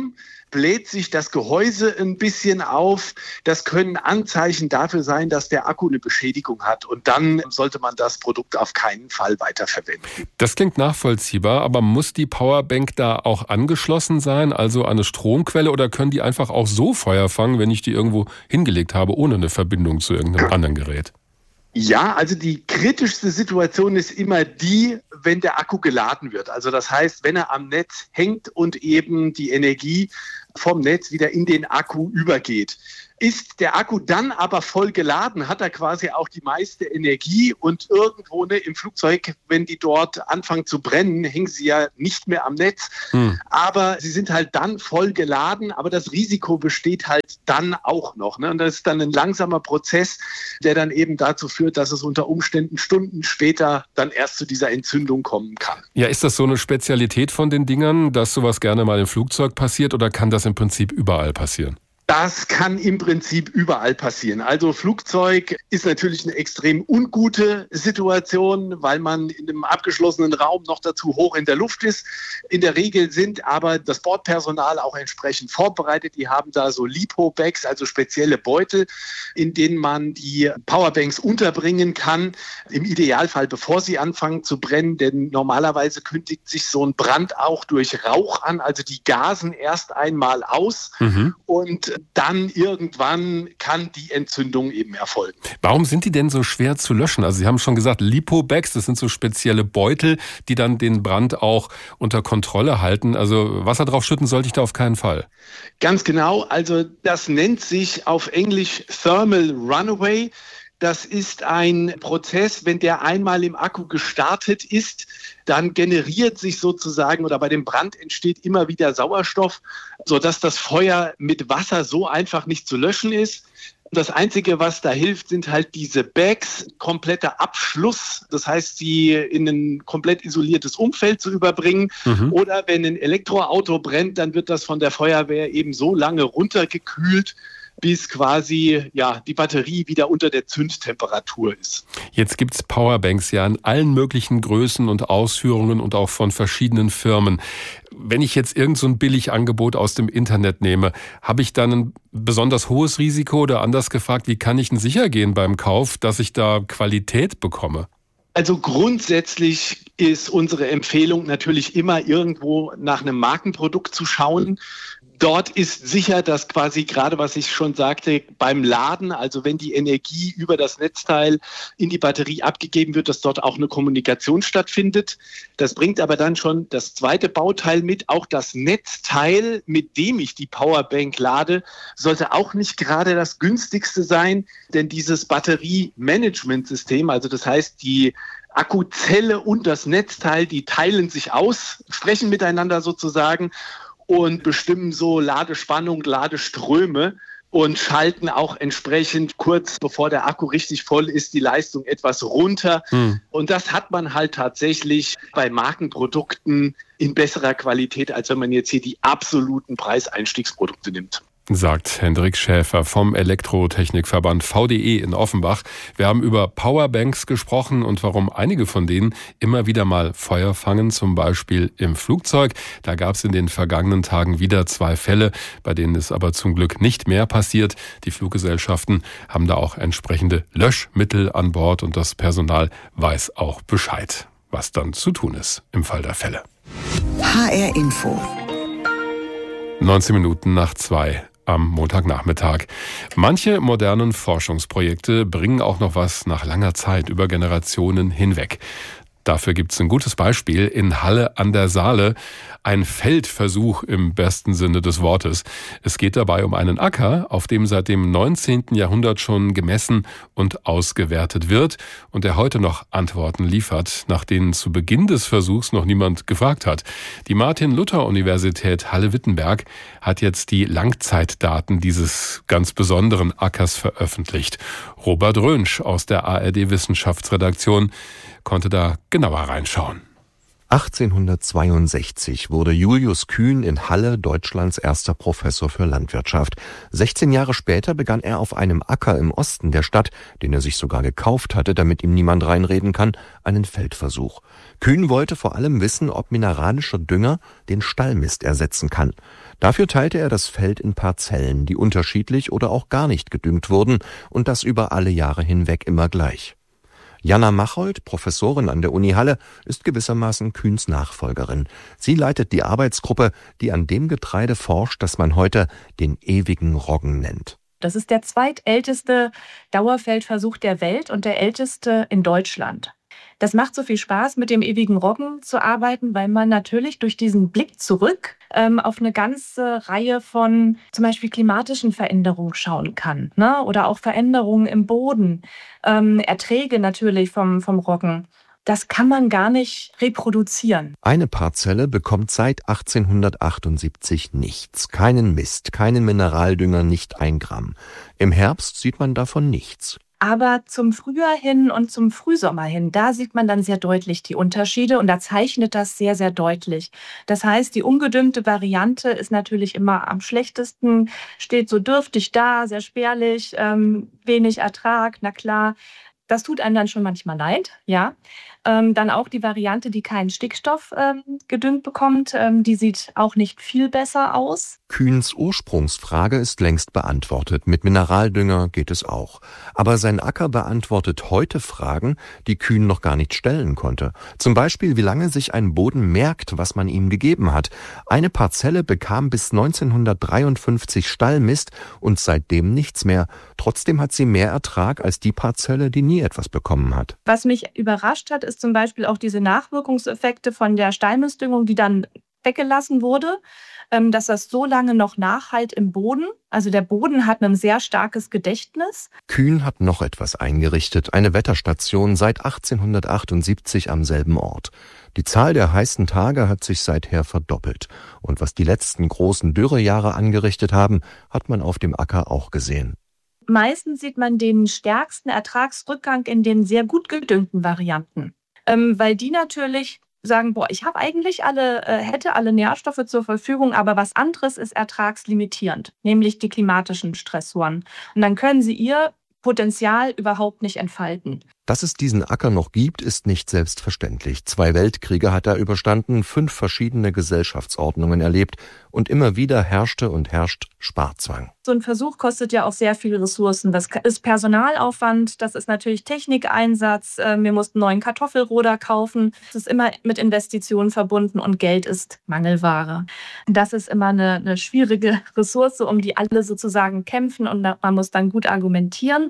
Speaker 15: bläht sich das Gehäuse ein bisschen auf. Das können Anzeichen dafür sein, dass der Akku eine Beschädigung hat. Und dann sollte man das Produkt auf keinen Fall weiterverwenden.
Speaker 2: Das klingt nachvollziehbar, aber muss die Powerbank da auch angeschlossen sein, also an eine Stromquelle, oder können die einfach auch so Feuer fangen, wenn ich die irgendwo hingelegt habe, ohne eine Verbindung zu irgendeinem anderen Gerät?
Speaker 15: Ja, also die kritischste Situation ist immer die, wenn der Akku geladen wird. Also das heißt, wenn er am Netz hängt und eben die Energie vom Netz wieder in den Akku übergeht. Ist der Akku dann aber voll geladen, hat er quasi auch die meiste Energie und irgendwo im Flugzeug, wenn die dort anfangen zu brennen, hängen sie ja nicht mehr am Netz. Aber sie sind halt dann voll geladen, aber das Risiko besteht halt dann auch noch. Ne? Und das ist dann ein langsamer Prozess, der dann eben dazu führt, dass es unter Umständen Stunden später dann erst zu dieser Entzündung kommen kann.
Speaker 2: Ja, ist das so eine Spezialität von den Dingern, dass sowas gerne mal im Flugzeug passiert, oder kann das im Prinzip überall passieren?
Speaker 15: Das kann im Prinzip überall passieren. Also Flugzeug ist natürlich eine extrem ungute Situation, weil man in einem abgeschlossenen Raum noch dazu hoch in der Luft ist. In der Regel sind aber das Bordpersonal auch entsprechend vorbereitet. Die haben da so Lipo-Bags, also spezielle Beutel, in denen man die Powerbanks unterbringen kann. Im Idealfall, bevor sie anfangen zu brennen, denn normalerweise kündigt sich so ein Brand auch durch Rauch an. Also die gasen erst einmal aus und dann irgendwann kann die Entzündung eben erfolgen.
Speaker 2: Warum sind die denn so schwer zu löschen? Also Sie haben schon gesagt, Lipo-Bags, das sind so spezielle Beutel, die dann den Brand auch unter Kontrolle halten. Also Wasser drauf schütten sollte ich da auf keinen Fall.
Speaker 15: Ganz genau, also das nennt sich auf Englisch Thermal Runaway. Das ist ein Prozess, wenn der einmal im Akku gestartet ist, dann generiert sich sozusagen oder bei dem Brand entsteht immer wieder Sauerstoff, sodass das Feuer mit Wasser so einfach nicht zu löschen ist. Das Einzige, was da hilft, sind halt diese Bags, kompletter Abschluss. Das heißt, sie in ein komplett isoliertes Umfeld zu überbringen. Oder wenn ein Elektroauto brennt, dann wird das von der Feuerwehr eben so lange runtergekühlt, bis quasi die Batterie wieder unter der Zündtemperatur ist.
Speaker 2: Jetzt gibt's Powerbanks ja in allen möglichen Größen und Ausführungen und auch von verschiedenen Firmen. Wenn ich jetzt irgend so ein Billigangebot aus dem Internet nehme, habe ich dann ein besonders hohes Risiko, oder anders gefragt, wie kann ich denn sicher gehen beim Kauf, dass ich da Qualität bekomme?
Speaker 15: Also grundsätzlich ist unsere Empfehlung natürlich immer irgendwo nach einem Markenprodukt zu schauen. Dort ist sicher, dass quasi gerade, was ich schon sagte, beim Laden, also wenn die Energie über das Netzteil in die Batterie abgegeben wird, dass dort auch eine Kommunikation stattfindet. Das bringt aber dann schon das zweite Bauteil mit. Auch das Netzteil, mit dem ich die Powerbank lade, sollte auch nicht gerade das günstigste sein, denn dieses Batteriemanagementsystem, also das heißt die Akkuzelle und das Netzteil, die teilen sich aus, sprechen miteinander sozusagen und bestimmen so Ladespannung, Ladeströme und schalten auch entsprechend kurz bevor der Akku richtig voll ist, die Leistung etwas runter. Und das hat man halt tatsächlich bei Markenprodukten in besserer Qualität, als wenn man jetzt hier die absoluten Preiseinstiegsprodukte nimmt.
Speaker 2: Sagt Hendrik Schäfer vom Elektrotechnikverband VDE in Offenbach. Wir haben über Powerbanks gesprochen und warum einige von denen immer wieder mal Feuer fangen, zum Beispiel im Flugzeug. Da gab es in den vergangenen Tagen wieder 2 Fälle, bei denen ist aber zum Glück nicht mehr passiert. Die Fluggesellschaften haben da auch entsprechende Löschmittel an Bord und das Personal weiß auch Bescheid, was dann zu tun ist im Fall der Fälle.
Speaker 3: HR Info.
Speaker 2: 19 Minuten nach 2 am Montagnachmittag. Manche modernen Forschungsprojekte bringen auch noch was nach langer Zeit über Generationen hinweg. Dafür gibt es ein gutes Beispiel in Halle an der Saale. Ein Feldversuch im besten Sinne des Wortes. Es geht dabei um einen Acker, auf dem seit dem 19. Jahrhundert schon gemessen und ausgewertet wird und der heute noch Antworten liefert, nach denen zu Beginn des Versuchs noch niemand gefragt hat. Die Martin-Luther-Universität Halle-Wittenberg hat jetzt die Langzeitdaten dieses ganz besonderen Ackers veröffentlicht. Robert Rönsch aus der ARD-Wissenschaftsredaktion konnte da genauer reinschauen.
Speaker 16: 1862 wurde Julius Kühn in Halle Deutschlands erster Professor für Landwirtschaft. 16 Jahre später begann er auf einem Acker im Osten der Stadt, den er sich sogar gekauft hatte, damit ihm niemand reinreden kann, einen Feldversuch. Kühn wollte vor allem wissen, ob mineralischer Dünger den Stallmist ersetzen kann. Dafür teilte er das Feld in Parzellen, die unterschiedlich oder auch gar nicht gedüngt wurden, und das über alle Jahre hinweg immer gleich. Jana Machold, Professorin an der Uni Halle, ist gewissermaßen Kühns Nachfolgerin. Sie leitet die Arbeitsgruppe, die an dem Getreide forscht, das man heute den ewigen Roggen nennt.
Speaker 17: Das ist der zweitälteste Dauerfeldversuch der Welt und der älteste in Deutschland. Das macht so viel Spaß, mit dem ewigen Roggen zu arbeiten, weil man natürlich durch diesen Blick zurück auf eine ganze Reihe von zum Beispiel klimatischen Veränderungen schauen kann, ne? Oder auch Veränderungen im Boden, Erträge natürlich vom Roggen. Das kann man gar nicht reproduzieren.
Speaker 16: Eine Parzelle bekommt seit 1878 nichts. Keinen Mist, keinen Mineraldünger, nicht 1 Gramm. Im Herbst sieht man davon nichts.
Speaker 17: Aber zum Frühjahr hin und zum Frühsommer hin, da sieht man dann sehr deutlich die Unterschiede und da zeichnet das sehr, sehr deutlich. Das heißt, die ungedüngte Variante ist natürlich immer am schlechtesten, steht so dürftig da, sehr spärlich, wenig Ertrag, na klar. Das tut einem dann schon manchmal leid, ja. Dann auch die Variante, die keinen Stickstoff gedüngt bekommt, die sieht auch nicht viel besser aus.
Speaker 16: Kühns Ursprungsfrage ist längst beantwortet. Mit Mineraldünger geht es auch. Aber sein Acker beantwortet heute Fragen, die Kühn noch gar nicht stellen konnte. Zum Beispiel, wie lange sich ein Boden merkt, was man ihm gegeben hat. Eine Parzelle bekam bis 1953 Stallmist und seitdem nichts mehr. Trotzdem hat sie mehr Ertrag als die Parzelle, die nie etwas bekommen hat.
Speaker 17: Was mich überrascht hat, ist zum Beispiel auch diese Nachwirkungseffekte von der Stallmistdüngung, die dann weggelassen wurde, dass das so lange noch nachhalt im Boden. Also der Boden hat ein sehr starkes Gedächtnis.
Speaker 16: Kühn hat noch etwas eingerichtet, eine Wetterstation seit 1878 am selben Ort. Die Zahl der heißen Tage hat sich seither verdoppelt. Und was die letzten großen Dürrejahre angerichtet haben, hat man auf dem Acker auch gesehen.
Speaker 17: Meistens sieht man den stärksten Ertragsrückgang in den sehr gut gedüngten Varianten, weil die natürlich sagen, ich habe eigentlich hätte alle Nährstoffe zur Verfügung, aber was anderes ist ertragslimitierend, nämlich die klimatischen Stressoren. Und dann können sie ihr Potenzial überhaupt nicht entfalten.
Speaker 16: Dass es diesen Acker noch gibt, ist nicht selbstverständlich. 2 Weltkriege hat er überstanden, 5 verschiedene Gesellschaftsordnungen erlebt und immer wieder herrschte und herrscht Sparzwang.
Speaker 17: So ein Versuch kostet ja auch sehr viele Ressourcen. Das ist Personalaufwand, das ist natürlich Technikeinsatz. Wir mussten neuen Kartoffelroder kaufen. Das ist immer mit Investitionen verbunden und Geld ist Mangelware. Das ist immer eine schwierige Ressource, um die alle sozusagen kämpfen und man muss dann gut argumentieren.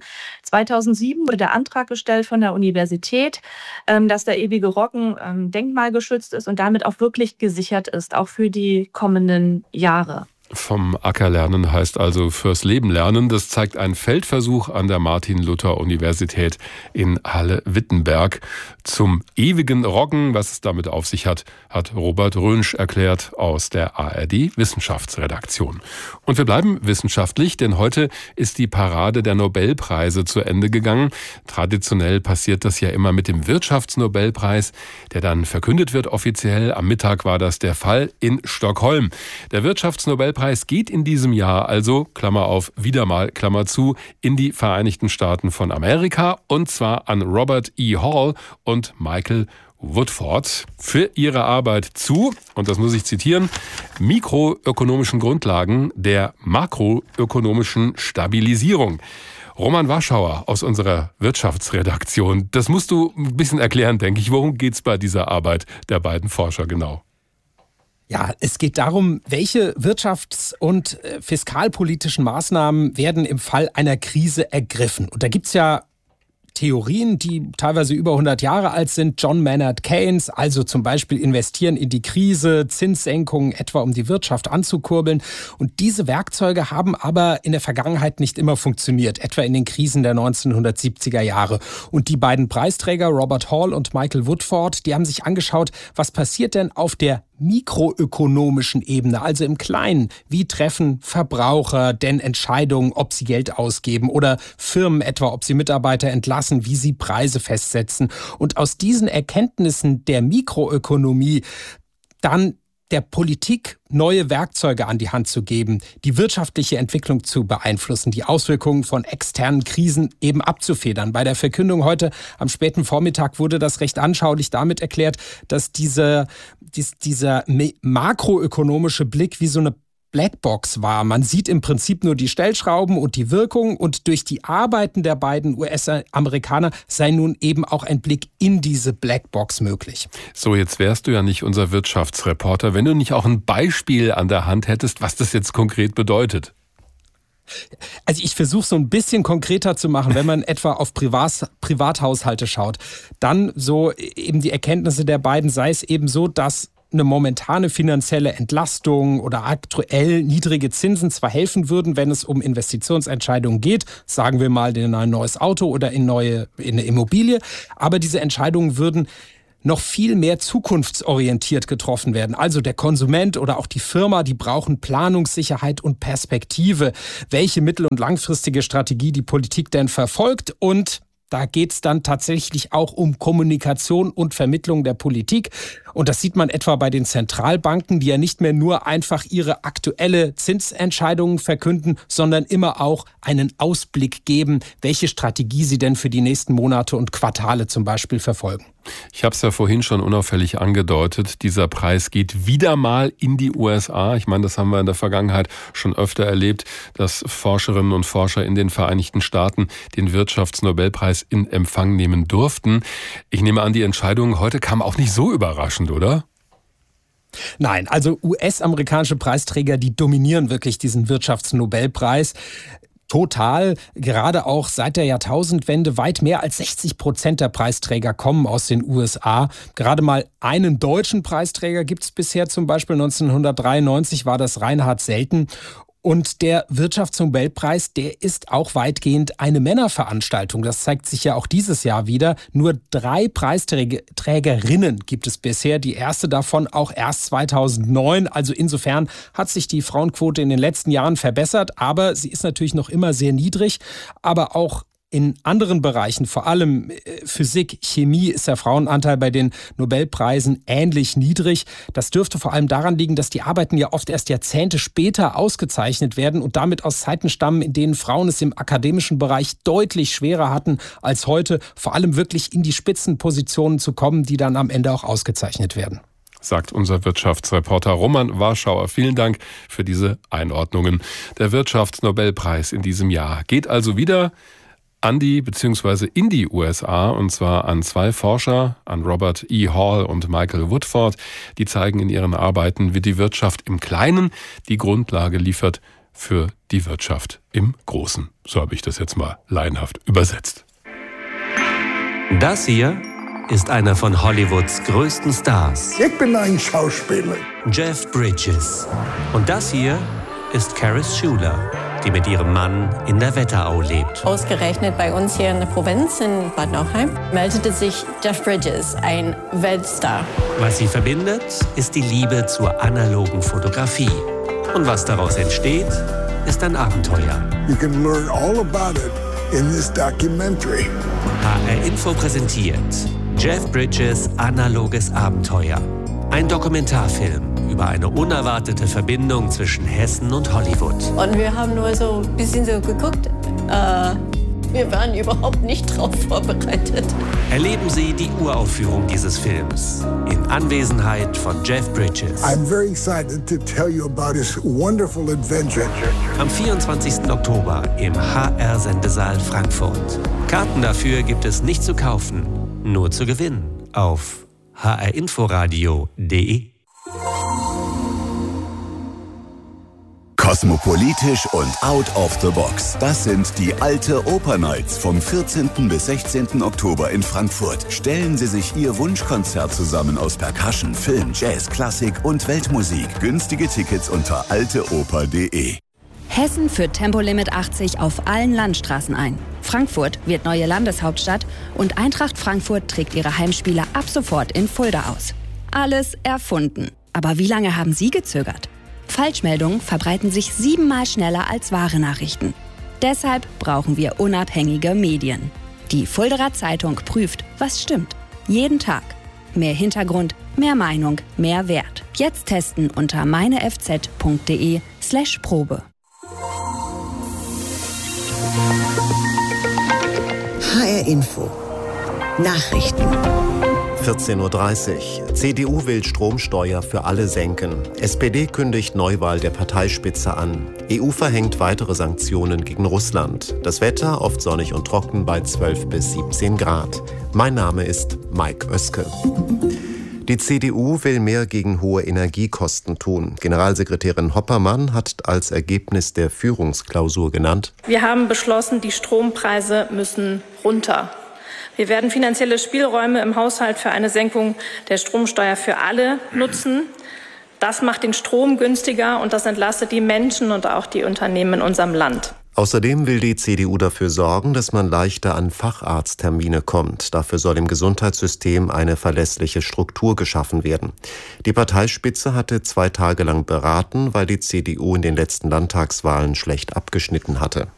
Speaker 17: 2007 wurde der Antrag gestellt von der Universität, dass der ewige Roggen denkmalgeschützt ist und damit auch wirklich gesichert ist, auch für die kommenden Jahre.
Speaker 2: Vom Acker lernen heißt also fürs Leben lernen. Das zeigt ein Feldversuch an der Martin-Luther-Universität in Halle-Wittenberg. Zum ewigen Roggen, was es damit auf sich hat, hat Robert Rönsch erklärt aus der ARD-Wissenschaftsredaktion. Und wir bleiben wissenschaftlich, denn heute ist die Parade der Nobelpreise zu Ende gegangen. Traditionell passiert das ja immer mit dem Wirtschaftsnobelpreis, der dann verkündet wird offiziell. Am Mittag war das der Fall in Stockholm. Der Wirtschaftsnobelpreis geht in diesem Jahr also, Klammer auf, wieder mal, Klammer zu, in die Vereinigten Staaten von Amerika, und zwar an Robert E. Hall und Michael Woodford für ihre Arbeit zu, und das muss ich zitieren, mikroökonomischen Grundlagen der makroökonomischen Stabilisierung. Roman Warschauer aus unserer Wirtschaftsredaktion, das musst du ein bisschen erklären, denke ich. Worum geht's bei dieser Arbeit der beiden Forscher genau?
Speaker 18: Ja, es geht darum, welche wirtschafts- und fiskalpolitischen Maßnahmen werden im Fall einer Krise ergriffen. Und da gibt's ja Theorien, die teilweise über 100 Jahre alt sind. John Maynard Keynes, also zum Beispiel investieren in die Krise, Zinssenkungen etwa, um die Wirtschaft anzukurbeln. Und diese Werkzeuge haben aber in der Vergangenheit nicht immer funktioniert, etwa in den Krisen der 1970er Jahre. Und die beiden Preisträger, Robert Hall und Michael Woodford, die haben sich angeschaut, was passiert denn auf der mikroökonomischen Ebene, also im Kleinen. Wie treffen Verbraucher denn Entscheidungen, ob sie Geld ausgeben oder Firmen etwa, ob sie Mitarbeiter entlassen, wie sie Preise festsetzen. Und aus diesen Erkenntnissen der Mikroökonomie dann der Politik neue Werkzeuge an die Hand zu geben, die wirtschaftliche Entwicklung zu beeinflussen, die Auswirkungen von externen Krisen eben abzufedern. Bei der Verkündung heute am späten Vormittag wurde das recht anschaulich damit erklärt, dass dieser makroökonomische Blick wie so eine Blackbox war. Man sieht im Prinzip nur die Stellschrauben und die Wirkung und durch die Arbeiten der beiden US-Amerikaner sei nun eben auch ein Blick in diese Blackbox möglich.
Speaker 2: So, jetzt wärst du ja nicht unser Wirtschaftsreporter, wenn du nicht auch ein Beispiel an der Hand hättest, was das jetzt konkret bedeutet.
Speaker 18: Also ich versuche so ein bisschen konkreter zu machen, wenn man etwa auf Privathaushalte schaut. Dann so eben die Erkenntnisse der beiden, sei es eben so, dass eine momentane finanzielle Entlastung oder aktuell niedrige Zinsen zwar helfen würden, wenn es um Investitionsentscheidungen geht, sagen wir mal in ein neues Auto oder in eine Immobilie, aber diese Entscheidungen würden noch viel mehr zukunftsorientiert getroffen werden. Also der Konsument oder auch die Firma, die brauchen Planungssicherheit und Perspektive, welche mittel- und langfristige Strategie die Politik denn verfolgt. Und da geht es dann tatsächlich auch um Kommunikation und Vermittlung der Politik. Und das sieht man etwa bei den Zentralbanken, die ja nicht mehr nur einfach ihre aktuelle Zinsentscheidungen verkünden, sondern immer auch einen Ausblick geben, welche Strategie sie denn für die nächsten Monate und Quartale zum Beispiel verfolgen.
Speaker 2: Ich habe es ja vorhin schon unauffällig angedeutet, dieser Preis geht wieder mal in die USA. Ich meine, das haben wir in der Vergangenheit schon öfter erlebt, dass Forscherinnen und Forscher in den Vereinigten Staaten den Wirtschaftsnobelpreis in Empfang nehmen durften. Ich nehme an, die Entscheidung heute kam auch nicht so überraschend, oder?
Speaker 18: Nein, also US-amerikanische Preisträger, die dominieren wirklich diesen Wirtschaftsnobelpreis. Total, gerade auch seit der Jahrtausendwende, weit mehr als 60% der Preisträger kommen aus den USA. Gerade mal einen deutschen Preisträger gibt es bisher, zum Beispiel 1993 war das Reinhard Selten. Und der Wirtschaftsnobelpreis, der ist auch weitgehend eine Männerveranstaltung. Das zeigt sich ja auch dieses Jahr wieder. Nur 3 Preisträgerinnen gibt es bisher. Die erste davon auch erst 2009. Also insofern hat sich die Frauenquote in den letzten Jahren verbessert. Aber sie ist natürlich noch immer sehr niedrig. Aber auch in anderen Bereichen, vor allem Physik, Chemie, ist der Frauenanteil bei den Nobelpreisen ähnlich niedrig. Das dürfte vor allem daran liegen, dass die Arbeiten ja oft erst Jahrzehnte später ausgezeichnet werden und damit aus Zeiten stammen, in denen Frauen es im akademischen Bereich deutlich schwerer hatten als heute, vor allem wirklich in die Spitzenpositionen zu kommen, die dann am Ende auch ausgezeichnet werden.
Speaker 2: Sagt unser Wirtschaftsreporter Roman Warschauer. Vielen Dank für diese Einordnungen. Der Wirtschaftsnobelpreis in diesem Jahr geht also wieder an die bzw. in die USA, und zwar an 2 Forscher, an Robert E. Hall und Michael Woodford. Die zeigen in ihren Arbeiten, wie die Wirtschaft im Kleinen die Grundlage liefert für die Wirtschaft im Großen. So habe ich das jetzt mal laienhaft übersetzt.
Speaker 19: Das hier ist einer von Hollywoods größten Stars.
Speaker 20: Ich bin ein Schauspieler.
Speaker 19: Jeff Bridges. Und das hier ist Caris Schuler, die mit ihrem Mann in der Wetterau lebt.
Speaker 21: Ausgerechnet bei uns hier in der Provinz in Bad Nauheim meldete sich Jeff Bridges, ein Weltstar.
Speaker 19: Was sie verbindet, ist die Liebe zur analogen Fotografie. Und was daraus entsteht, ist ein Abenteuer.
Speaker 20: You can learn all about it in this documentary.
Speaker 19: HR Info präsentiert Jeff Bridges analoges Abenteuer. Ein Dokumentarfilm über eine unerwartete Verbindung zwischen Hessen und Hollywood.
Speaker 21: Und wir haben nur so ein bisschen so geguckt. Wir waren überhaupt nicht drauf vorbereitet.
Speaker 19: Erleben Sie die Uraufführung dieses Films in Anwesenheit von Jeff Bridges.
Speaker 20: I'm very excited to tell you about his wonderful adventure.
Speaker 19: Am 24. Oktober im HR-Sendesaal Frankfurt. Karten dafür gibt es nicht zu kaufen, nur zu gewinnen auf hrinforadio.de.
Speaker 22: Kosmopolitisch und out of the box. Das sind die Alte Oper Nights vom 14. bis 16. Oktober in Frankfurt. Stellen Sie sich Ihr Wunschkonzert zusammen aus Percussion, Film, Jazz, Klassik und Weltmusik. Günstige Tickets unter alteoper.de.
Speaker 23: Hessen führt Tempolimit 80 auf allen Landstraßen ein. Frankfurt wird neue Landeshauptstadt und Eintracht Frankfurt trägt ihre Heimspiele ab sofort in Fulda aus. Alles erfunden. Aber wie lange haben Sie gezögert? Falschmeldungen verbreiten sich 7-mal schneller als wahre Nachrichten. Deshalb brauchen wir unabhängige Medien. Die Fuldaer Zeitung prüft, was stimmt. Jeden Tag. Mehr Hintergrund, mehr Meinung, mehr Wert. Jetzt testen unter meinefz.de/Probe.
Speaker 3: HR Info. Nachrichten.
Speaker 6: 14:30 Uhr. CDU will Stromsteuer für alle senken. SPD kündigt Neuwahl der Parteispitze an. EU verhängt weitere Sanktionen gegen Russland. Das Wetter oft sonnig und trocken bei 12 bis 17 Grad. Mein Name ist Mike Oeske. Die CDU will mehr gegen hohe Energiekosten tun. Generalsekretärin Hoppermann hat als Ergebnis der Führungsklausur genannt:
Speaker 1: Wir haben beschlossen, die Strompreise müssen runter. Wir werden finanzielle Spielräume im Haushalt für eine Senkung der Stromsteuer für alle nutzen. Das macht den Strom günstiger und das entlastet die Menschen und auch die Unternehmen in unserem Land.
Speaker 6: Außerdem will die CDU dafür sorgen, dass man leichter an Facharzttermine kommt. Dafür soll im Gesundheitssystem eine verlässliche Struktur geschaffen werden. Die Parteispitze hatte 2 Tage lang beraten, weil die CDU in den letzten Landtagswahlen schlecht abgeschnitten hatte.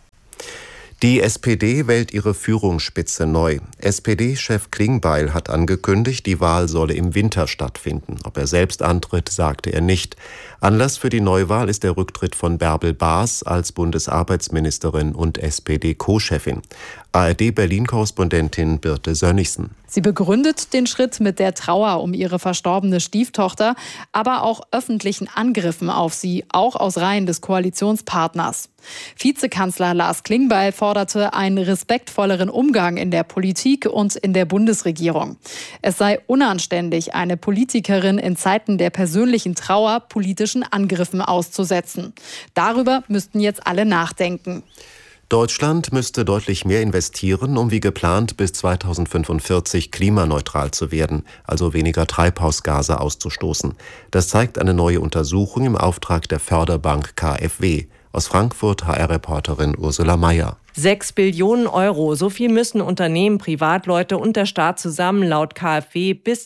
Speaker 6: Die SPD wählt ihre Führungsspitze neu. SPD-Chef Klingbeil hat angekündigt, die Wahl solle im Winter stattfinden. Ob er selbst antritt, sagte er nicht. Anlass für die Neuwahl ist der Rücktritt von Bärbel Baas als Bundesarbeitsministerin und SPD-Co-Chefin. ARD-Berlin-Korrespondentin Birte Sönnigsen.
Speaker 4: Sie begründet den Schritt mit der Trauer um ihre verstorbene Stieftochter, aber auch öffentlichen Angriffen auf sie, auch aus Reihen des Koalitionspartners. Vizekanzler Lars Klingbeil forderte einen respektvolleren Umgang in der Politik und in der Bundesregierung. Es sei unanständig, eine Politikerin in Zeiten der persönlichen Trauer politischen Angriffen auszusetzen. Darüber müssten jetzt alle nachdenken.
Speaker 6: Deutschland müsste deutlich mehr investieren, um wie geplant bis 2045 klimaneutral zu werden, also weniger Treibhausgase auszustoßen. Das zeigt eine neue Untersuchung im Auftrag der Förderbank KfW. Aus Frankfurt HR-Reporterin Ursula Mayer.
Speaker 8: 6 Billionen Euro, so viel müssen Unternehmen, Privatleute und der Staat zusammen laut KfW bis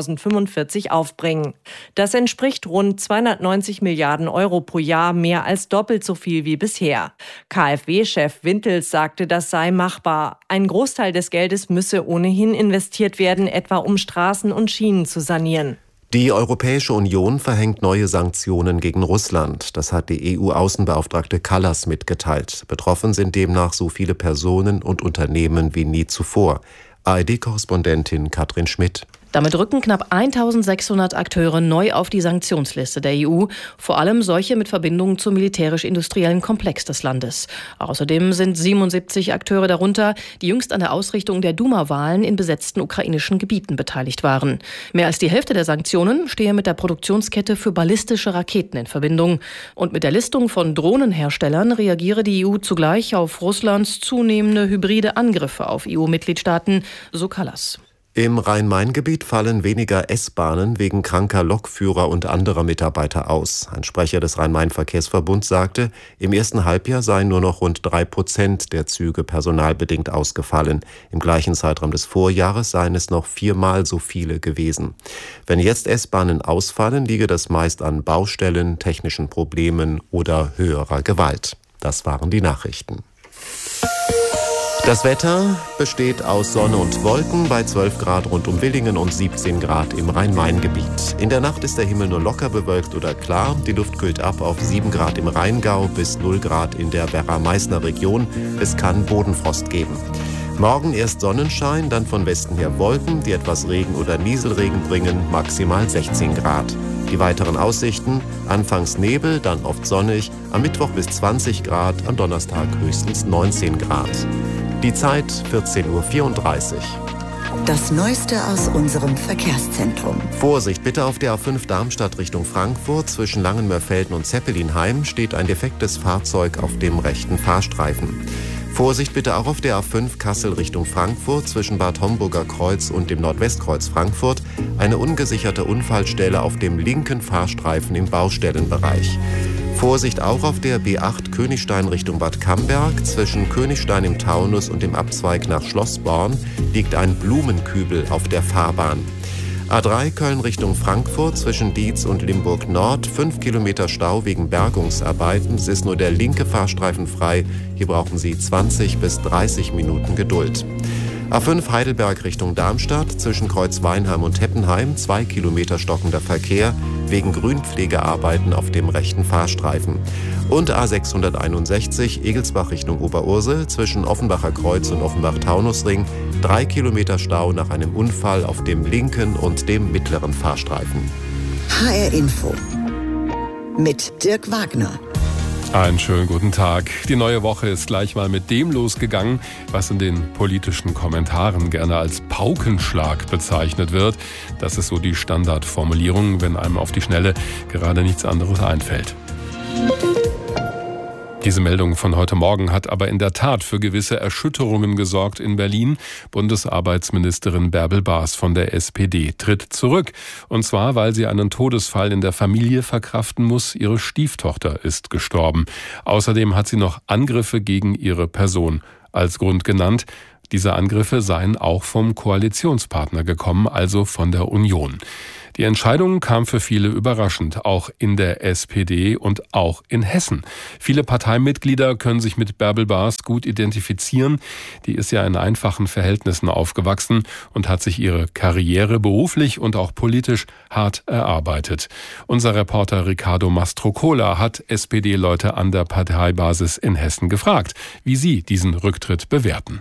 Speaker 8: 2045 aufbringen. Das entspricht rund 290 Milliarden Euro pro Jahr, mehr als doppelt so viel wie bisher. KfW-Chef Wintels sagte, das sei machbar. Ein Großteil des Geldes müsse ohnehin investiert werden, etwa um Straßen und Schienen zu sanieren.
Speaker 6: Die Europäische Union verhängt neue Sanktionen gegen Russland. Das hat die EU-Außenbeauftragte Kallas mitgeteilt. Betroffen sind demnach so viele Personen und Unternehmen wie nie zuvor. ARD-Korrespondentin Katrin Schmidt.
Speaker 5: Damit rücken knapp 1.600 Akteure neu auf die Sanktionsliste der EU, vor allem solche mit Verbindungen zum militärisch-industriellen Komplex des Landes. Außerdem sind 77 Akteure darunter, die jüngst an der Ausrichtung der Duma-Wahlen in besetzten ukrainischen Gebieten beteiligt waren. Mehr als die Hälfte der Sanktionen stehe mit der Produktionskette für ballistische Raketen in Verbindung. Und mit der Listung von Drohnenherstellern reagiere die EU zugleich auf Russlands zunehmende hybride Angriffe auf EU-Mitgliedstaaten, so Kallas.
Speaker 6: Im Rhein-Main-Gebiet fallen weniger S-Bahnen wegen kranker Lokführer und anderer Mitarbeiter aus. Ein Sprecher des Rhein-Main-Verkehrsverbunds sagte, im ersten Halbjahr seien nur noch rund 3% der Züge personalbedingt ausgefallen. Im gleichen Zeitraum des Vorjahres seien es noch 4-mal so viele gewesen. Wenn jetzt S-Bahnen ausfallen, liege das meist an Baustellen, technischen Problemen oder höherer Gewalt. Das waren die Nachrichten. Das Wetter besteht aus Sonne und Wolken bei 12 Grad rund um Willingen und 17 Grad im Rhein-Main-Gebiet. In der Nacht ist der Himmel nur locker bewölkt oder klar. Die Luft kühlt ab auf 7 Grad im Rheingau bis 0 Grad in der Werra-Meißner-Region. Es kann Bodenfrost geben. Morgen erst Sonnenschein, dann von Westen her Wolken, die etwas Regen oder Nieselregen bringen, maximal 16 Grad. Die weiteren Aussichten: anfangs Nebel, dann oft sonnig, am Mittwoch bis 20 Grad, am Donnerstag höchstens 19 Grad. Die Zeit 14:34 Uhr.
Speaker 3: Das Neueste aus unserem Verkehrszentrum.
Speaker 6: Vorsicht bitte auf der A5 Darmstadt Richtung Frankfurt. Zwischen Langenmörfelden und Zeppelinheim steht ein defektes Fahrzeug auf dem rechten Fahrstreifen. Vorsicht bitte auch auf der A5 Kassel Richtung Frankfurt zwischen Bad Homburger Kreuz und dem Nordwestkreuz Frankfurt. Eine ungesicherte Unfallstelle auf dem linken Fahrstreifen im Baustellenbereich. Vorsicht auch auf der B8 Königstein Richtung Bad Camberg. Zwischen Königstein im Taunus und dem Abzweig nach Schlossborn liegt ein Blumenkübel auf der Fahrbahn. A3 Köln Richtung Frankfurt zwischen Dietz und Limburg Nord. 5 Kilometer Stau wegen Bergungsarbeiten. Es ist nur der linke Fahrstreifen frei. Hier brauchen Sie 20 bis 30 Minuten Geduld. A5 Heidelberg Richtung Darmstadt zwischen Kreuzweinheim und Heppenheim. 2 Kilometer stockender Verkehr wegen Grünpflegearbeiten auf dem rechten Fahrstreifen. Und A661 Egelsbach Richtung Oberursel zwischen Offenbacher Kreuz und Offenbach-Taunusring. 3 Kilometer Stau nach einem Unfall auf dem linken und dem mittleren Fahrstreifen.
Speaker 3: HR Info mit Dirk Wagner.
Speaker 2: Einen schönen guten Tag. Die neue Woche ist gleich mal mit dem losgegangen, was in den politischen Kommentaren gerne als Paukenschlag bezeichnet wird. Das ist so die Standardformulierung, wenn einem auf die Schnelle gerade nichts anderes einfällt. Diese Meldung von heute Morgen hat aber in der Tat für gewisse Erschütterungen gesorgt in Berlin. Bundesarbeitsministerin Bärbel Baas von der SPD tritt zurück. Und zwar, weil sie einen Todesfall in der Familie verkraften muss. Ihre Stieftochter ist gestorben. Außerdem hat sie noch Angriffe gegen ihre Person als Grund genannt. Diese Angriffe seien auch vom Koalitionspartner gekommen, also von der Union. Die Entscheidung kam für viele überraschend, auch in der SPD und auch in Hessen. Viele Parteimitglieder können sich mit Bärbel Baas gut identifizieren. Die ist ja in einfachen Verhältnissen aufgewachsen und hat sich ihre Karriere beruflich und auch politisch hart erarbeitet. Unser Reporter Ricardo Mastrocola hat SPD-Leute an der Parteibasis in Hessen gefragt, wie sie diesen Rücktritt bewerten.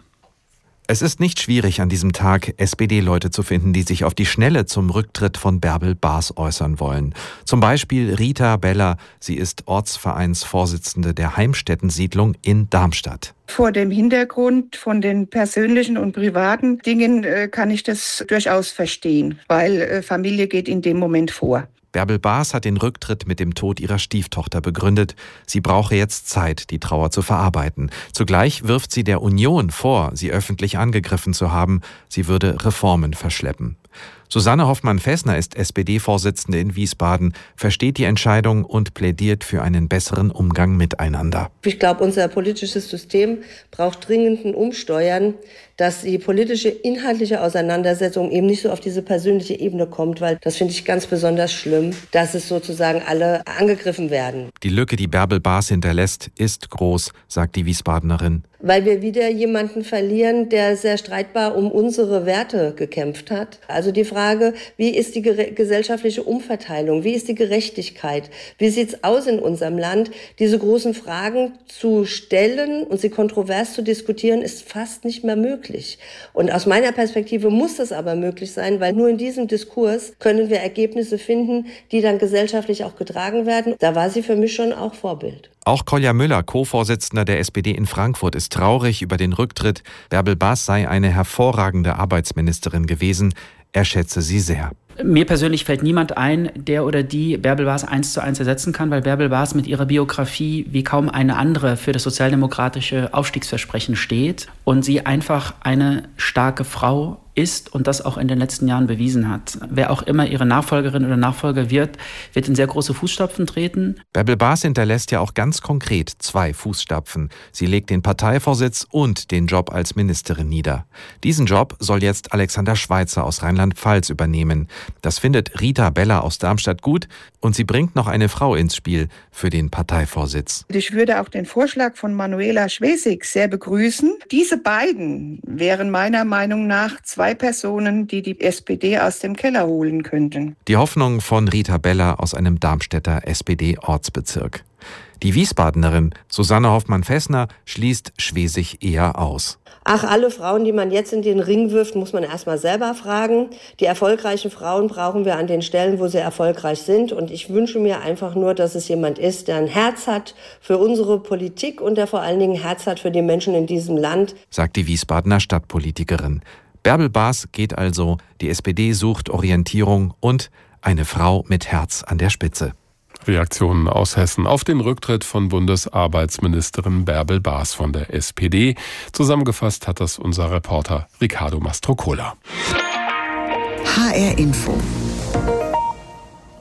Speaker 7: Es ist nicht schwierig, an diesem Tag SPD-Leute zu finden, die sich auf die Schnelle zum Rücktritt von Bärbel Baas äußern wollen. Zum Beispiel Rita Beller. Sie ist Ortsvereinsvorsitzende der Heimstätten-Siedlung in Darmstadt.
Speaker 9: Vor dem Hintergrund von den persönlichen und privaten Dingen kann ich das durchaus verstehen, weil Familie geht in dem Moment vor.
Speaker 7: Bärbel Baas hat den Rücktritt mit dem Tod ihrer Stieftochter begründet. Sie brauche jetzt Zeit, die Trauer zu verarbeiten. Zugleich wirft sie der Union vor, sie öffentlich angegriffen zu haben. Sie würde Reformen verschleppen. Susanne Hoffmann-Fessner ist SPD-Vorsitzende in Wiesbaden, versteht die Entscheidung und plädiert für einen besseren Umgang miteinander.
Speaker 11: Ich glaube, unser politisches System braucht dringend ein Umsteuern, dass die politische, inhaltliche Auseinandersetzung eben nicht so auf diese persönliche Ebene kommt, weil das finde ich ganz besonders schlimm, dass es sozusagen alle angegriffen werden.
Speaker 7: Die Lücke, die Bärbel Baas hinterlässt, ist groß, sagt die Wiesbadenerin.
Speaker 11: Weil wir wieder jemanden verlieren, der sehr streitbar um unsere Werte gekämpft hat. Also die Frage, wie ist die gesellschaftliche Umverteilung, wie ist die Gerechtigkeit, wie sieht's aus in unserem Land? Diese großen Fragen zu stellen und sie kontrovers zu diskutieren, ist fast nicht mehr möglich. Und aus meiner Perspektive muss das aber möglich sein, weil nur in diesem Diskurs können wir Ergebnisse finden, die dann gesellschaftlich auch getragen werden. Da war sie für mich schon auch Vorbild.
Speaker 7: Auch Kolja Müller, Co-Vorsitzender der SPD in Frankfurt, ist traurig über den Rücktritt. Bärbel Baas sei eine hervorragende Arbeitsministerin gewesen. Er schätze sie sehr.
Speaker 24: Mir persönlich fällt niemand ein, der oder die Bärbel Baas 1:1 ersetzen kann, weil Bärbel Baas mit ihrer Biografie wie kaum eine andere für das sozialdemokratische Aufstiegsversprechen steht und sie einfach eine starke Frau ist und das auch in den letzten Jahren bewiesen hat. Wer auch immer ihre Nachfolgerin oder Nachfolger wird in sehr große Fußstapfen treten.
Speaker 7: Bärbel Baas hinterlässt ja auch ganz konkret 2 Fußstapfen. Sie legt den Parteivorsitz und den Job als Ministerin nieder. Diesen Job soll jetzt Alexander Schweitzer aus Rheinland-Pfalz übernehmen. Das findet Rita Beller aus Darmstadt gut und sie bringt noch eine Frau ins Spiel für den Parteivorsitz.
Speaker 9: Ich würde auch den Vorschlag von Manuela Schwesig sehr begrüßen. Diese beiden wären meiner Meinung nach 2 Personen, die die SPD aus dem Keller holen könnten.
Speaker 7: Die Hoffnung von Rita Beller aus einem Darmstädter SPD-Ortsbezirk. Die Wiesbadenerin Susanne Hoffmann-Fessner schließt Schwesig eher aus.
Speaker 11: Ach, alle Frauen, die man jetzt in den Ring wirft, muss man erstmal selber fragen. Die erfolgreichen Frauen brauchen wir an den Stellen, wo sie erfolgreich sind. Und ich wünsche mir einfach nur, dass es jemand ist, der ein Herz hat für unsere Politik und der vor allen Dingen ein Herz hat für die Menschen in diesem Land,
Speaker 7: sagt die Wiesbadener Stadtpolitikerin. Bärbel Baas geht also, die SPD sucht Orientierung und eine Frau mit Herz an der Spitze.
Speaker 2: Reaktionen aus Hessen auf den Rücktritt von Bundesarbeitsministerin Bärbel Baas von der SPD. Zusammengefasst hat das unser Reporter Ricardo Mastrocola.
Speaker 3: HR Info.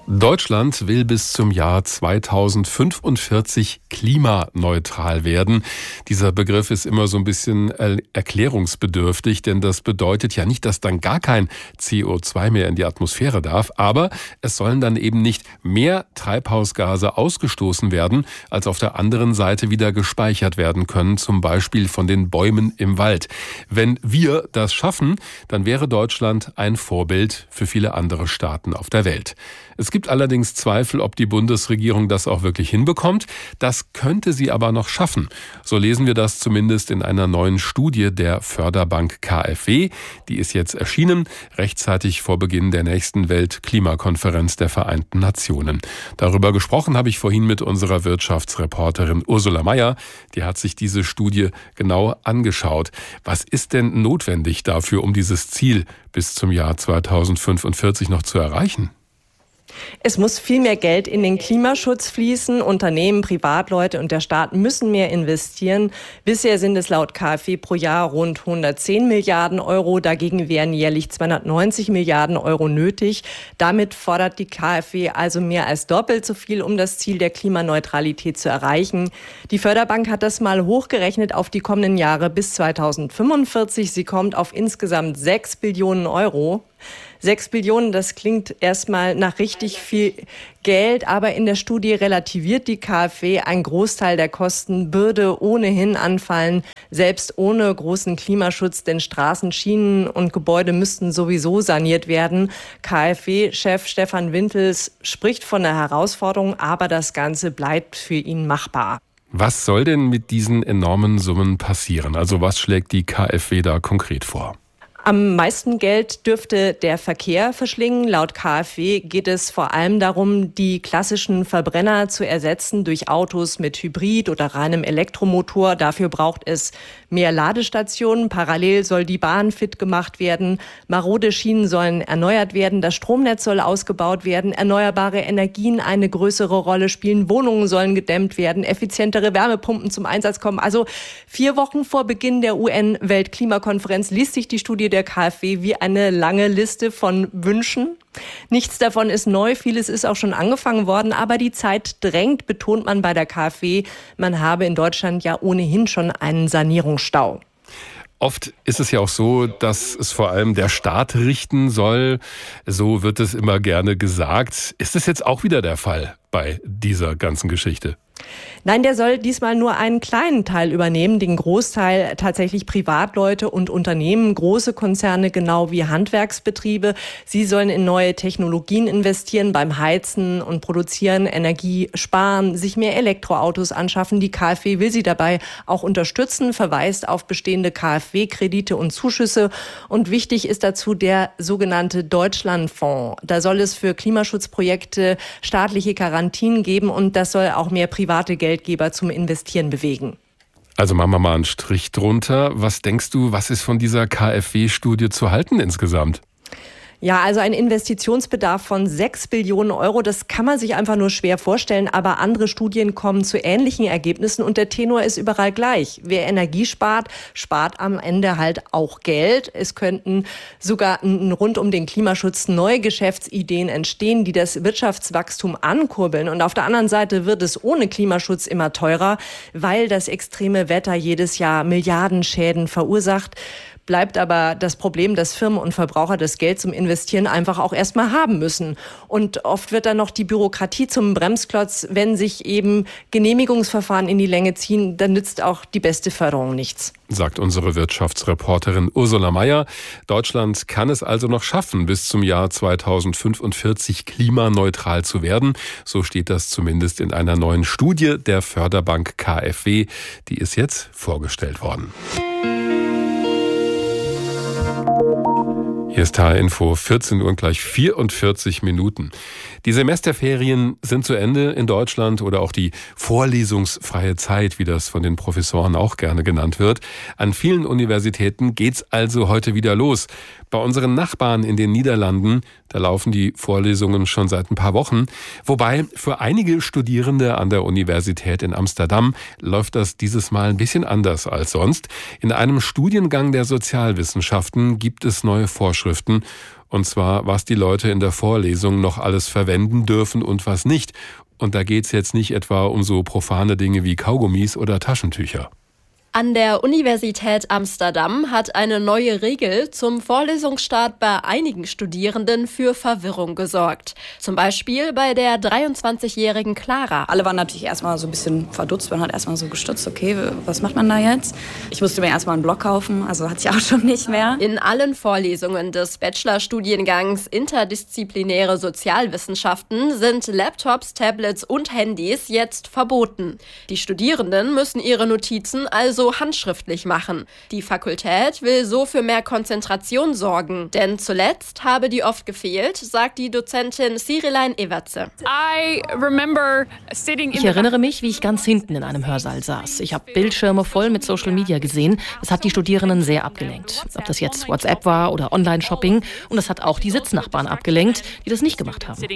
Speaker 2: Deutschland will bis zum Jahr 2045 klimaneutral werden. Dieser Begriff ist immer so ein bisschen erklärungsbedürftig, denn das bedeutet ja nicht, dass dann gar kein CO2 mehr in die Atmosphäre darf, aber es sollen dann eben nicht mehr Treibhausgase ausgestoßen werden, als auf der anderen Seite wieder gespeichert werden können, zum Beispiel von den Bäumen im Wald. Wenn wir das schaffen, dann wäre Deutschland ein Vorbild für viele andere Staaten auf der Welt. Es gibt allerdings Zweifel, ob die Bundesregierung das auch wirklich hinbekommt. Das könnte sie aber noch schaffen. So lesen wir das zumindest in einer neuen Studie der Förderbank KfW. Die ist jetzt erschienen, rechtzeitig vor Beginn der nächsten Weltklimakonferenz der Vereinten Nationen. Darüber gesprochen habe ich vorhin mit unserer Wirtschaftsreporterin Ursula Meier. Die hat sich diese Studie genau angeschaut. Was ist denn notwendig dafür, um dieses Ziel bis zum Jahr 2045 noch zu erreichen?
Speaker 8: Es muss viel mehr Geld in den Klimaschutz fließen. Unternehmen, Privatleute und der Staat müssen mehr investieren. Bisher sind es laut KfW pro Jahr rund 110 Milliarden Euro. Dagegen wären jährlich 290 Milliarden Euro nötig. Damit fordert die KfW also mehr als doppelt so viel, um das Ziel der Klimaneutralität zu erreichen. Die Förderbank hat das mal hochgerechnet auf die kommenden Jahre bis 2045. Sie kommt auf insgesamt 6 Billionen Euro. 6 Billionen, das klingt erstmal nach richtig viel Geld, aber in der Studie relativiert die KfW, ein Großteil der Kosten würde ohnehin anfallen, selbst ohne großen Klimaschutz, denn Straßen, Schienen und Gebäude müssten sowieso saniert werden. KfW-Chef Stefan Wintels spricht von einer Herausforderung, aber das Ganze bleibt für ihn machbar.
Speaker 2: Was soll denn mit diesen enormen Summen passieren? Also was schlägt die KfW da konkret vor?
Speaker 8: Am meisten Geld dürfte der Verkehr verschlingen. Laut KfW geht es vor allem darum, die klassischen Verbrenner zu ersetzen durch Autos mit Hybrid- oder reinem Elektromotor. Dafür braucht es mehr Ladestationen. Parallel soll die Bahn fit gemacht werden. Marode Schienen sollen erneuert werden. Das Stromnetz soll ausgebaut werden. Erneuerbare Energien eine größere Rolle spielen. Wohnungen sollen gedämmt werden. Effizientere Wärmepumpen zum Einsatz kommen. Also 4 Wochen vor Beginn der UN-Weltklimakonferenz liest sich die Studie der KfW wie eine lange Liste von Wünschen. Nichts davon ist neu, vieles ist auch schon angefangen worden, aber die Zeit drängt, betont man bei der KfW. Man habe in Deutschland ja ohnehin schon einen Sanierungsstau.
Speaker 2: Oft ist es ja auch so, dass es vor allem der Staat richten soll. So wird es immer gerne gesagt. Ist es jetzt auch wieder der Fall bei dieser ganzen Geschichte?
Speaker 8: Nein, der soll diesmal nur einen kleinen Teil übernehmen, den Großteil tatsächlich Privatleute und Unternehmen, große Konzerne genau wie Handwerksbetriebe. Sie sollen in neue Technologien investieren, beim Heizen und Produzieren, Energie sparen, sich mehr Elektroautos anschaffen. Die KfW will sie dabei auch unterstützen, verweist auf bestehende KfW-Kredite und Zuschüsse. Und wichtig ist dazu der sogenannte Deutschlandfonds. Da soll es für Klimaschutzprojekte staatliche Garantien geben und das soll auch mehr private Geldgeber zum Investieren bewegen.
Speaker 2: Also machen wir mal einen Strich drunter. Was denkst du, was ist von dieser KfW-Studie zu halten insgesamt?
Speaker 8: Ja, also ein Investitionsbedarf von 6 Billionen Euro, das kann man sich einfach nur schwer vorstellen, aber andere Studien kommen zu ähnlichen Ergebnissen und der Tenor ist überall gleich. Wer Energie spart, spart am Ende halt auch Geld. Es könnten sogar rund um den Klimaschutz neue Geschäftsideen entstehen, die das Wirtschaftswachstum ankurbeln. Und auf der anderen Seite wird es ohne Klimaschutz immer teurer, weil das extreme Wetter jedes Jahr Milliardenschäden verursacht. Bleibt aber das Problem, dass Firmen und Verbraucher das Geld zum Investieren einfach auch erstmal haben müssen. Und oft wird dann noch die Bürokratie zum Bremsklotz. Wenn sich eben Genehmigungsverfahren in die Länge ziehen, dann nützt auch die beste Förderung nichts.
Speaker 2: Sagt unsere Wirtschaftsreporterin Ursula Meier. Deutschland kann es also noch schaffen, bis zum Jahr 2045 klimaneutral zu werden. So steht das zumindest in einer neuen Studie der Förderbank KfW. Die ist jetzt vorgestellt worden. Hier ist HR Info, 14 Uhr und gleich 44 Minuten. Die Semesterferien sind zu Ende in Deutschland oder auch die vorlesungsfreie Zeit, wie das von den Professoren auch gerne genannt wird. An vielen Universitäten geht's also heute wieder los. Bei unseren Nachbarn in den Niederlanden, da laufen die Vorlesungen schon seit ein paar Wochen. Wobei für einige Studierende an der Universität in Amsterdam läuft das dieses Mal ein bisschen anders als sonst. In einem Studiengang der Sozialwissenschaften gibt es neue Vorschriften Und zwar, was die Leute in der Vorlesung noch alles verwenden dürfen und was nicht. Und da geht's jetzt nicht etwa um so profane Dinge wie Kaugummis oder Taschentücher.
Speaker 10: An der Universität Amsterdam hat eine neue Regel zum Vorlesungsstart bei einigen Studierenden für Verwirrung gesorgt. Zum Beispiel bei der 23-jährigen Clara.
Speaker 12: Alle waren natürlich erstmal so ein bisschen verdutzt, man hat erstmal so gestutzt, okay, was macht man da jetzt? Ich musste mir erstmal einen Block kaufen, also hatte ich auch schon nicht mehr.
Speaker 10: In allen Vorlesungen des Bachelorstudiengangs Interdisziplinäre Sozialwissenschaften sind Laptops, Tablets und Handys jetzt verboten. Die Studierenden müssen ihre Notizen also handschriftlich machen. Die Fakultät will so für mehr Konzentration sorgen, denn zuletzt habe die oft gefehlt, sagt die Dozentin Sirilein Evertse.
Speaker 5: Ich erinnere mich, wie ich ganz hinten in einem Hörsaal saß. Ich habe Bildschirme voll mit Social Media gesehen. Das hat die Studierenden sehr abgelenkt. Ob das jetzt WhatsApp war oder Online-Shopping. Und das hat auch die Sitznachbarn abgelenkt, die das nicht gemacht haben.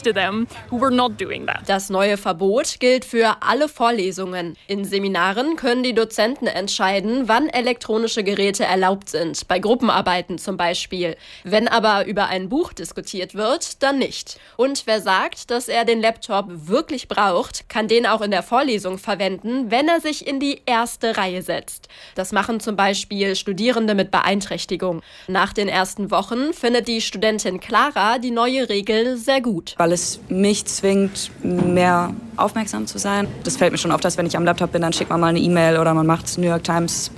Speaker 10: Das neue Verbot gilt für alle Vorlesungen. In Seminaren können die Dozenten entscheiden, wann elektronische Geräte erlaubt sind, bei Gruppenarbeiten zum Beispiel. Wenn aber über ein Buch diskutiert wird, dann nicht. Und wer sagt, dass er den Laptop wirklich braucht, kann den auch in der Vorlesung verwenden, wenn er sich in die erste Reihe setzt. Das machen zum Beispiel Studierende mit Beeinträchtigung. Nach den ersten Wochen findet die Studentin Clara die neue Regel sehr gut.
Speaker 12: Weil es mich zwingt, mehr aufmerksam zu sein. Das fällt mir schon auf, dass wenn ich am Laptop bin, dann schickt man mal eine E-Mail oder man macht New York Times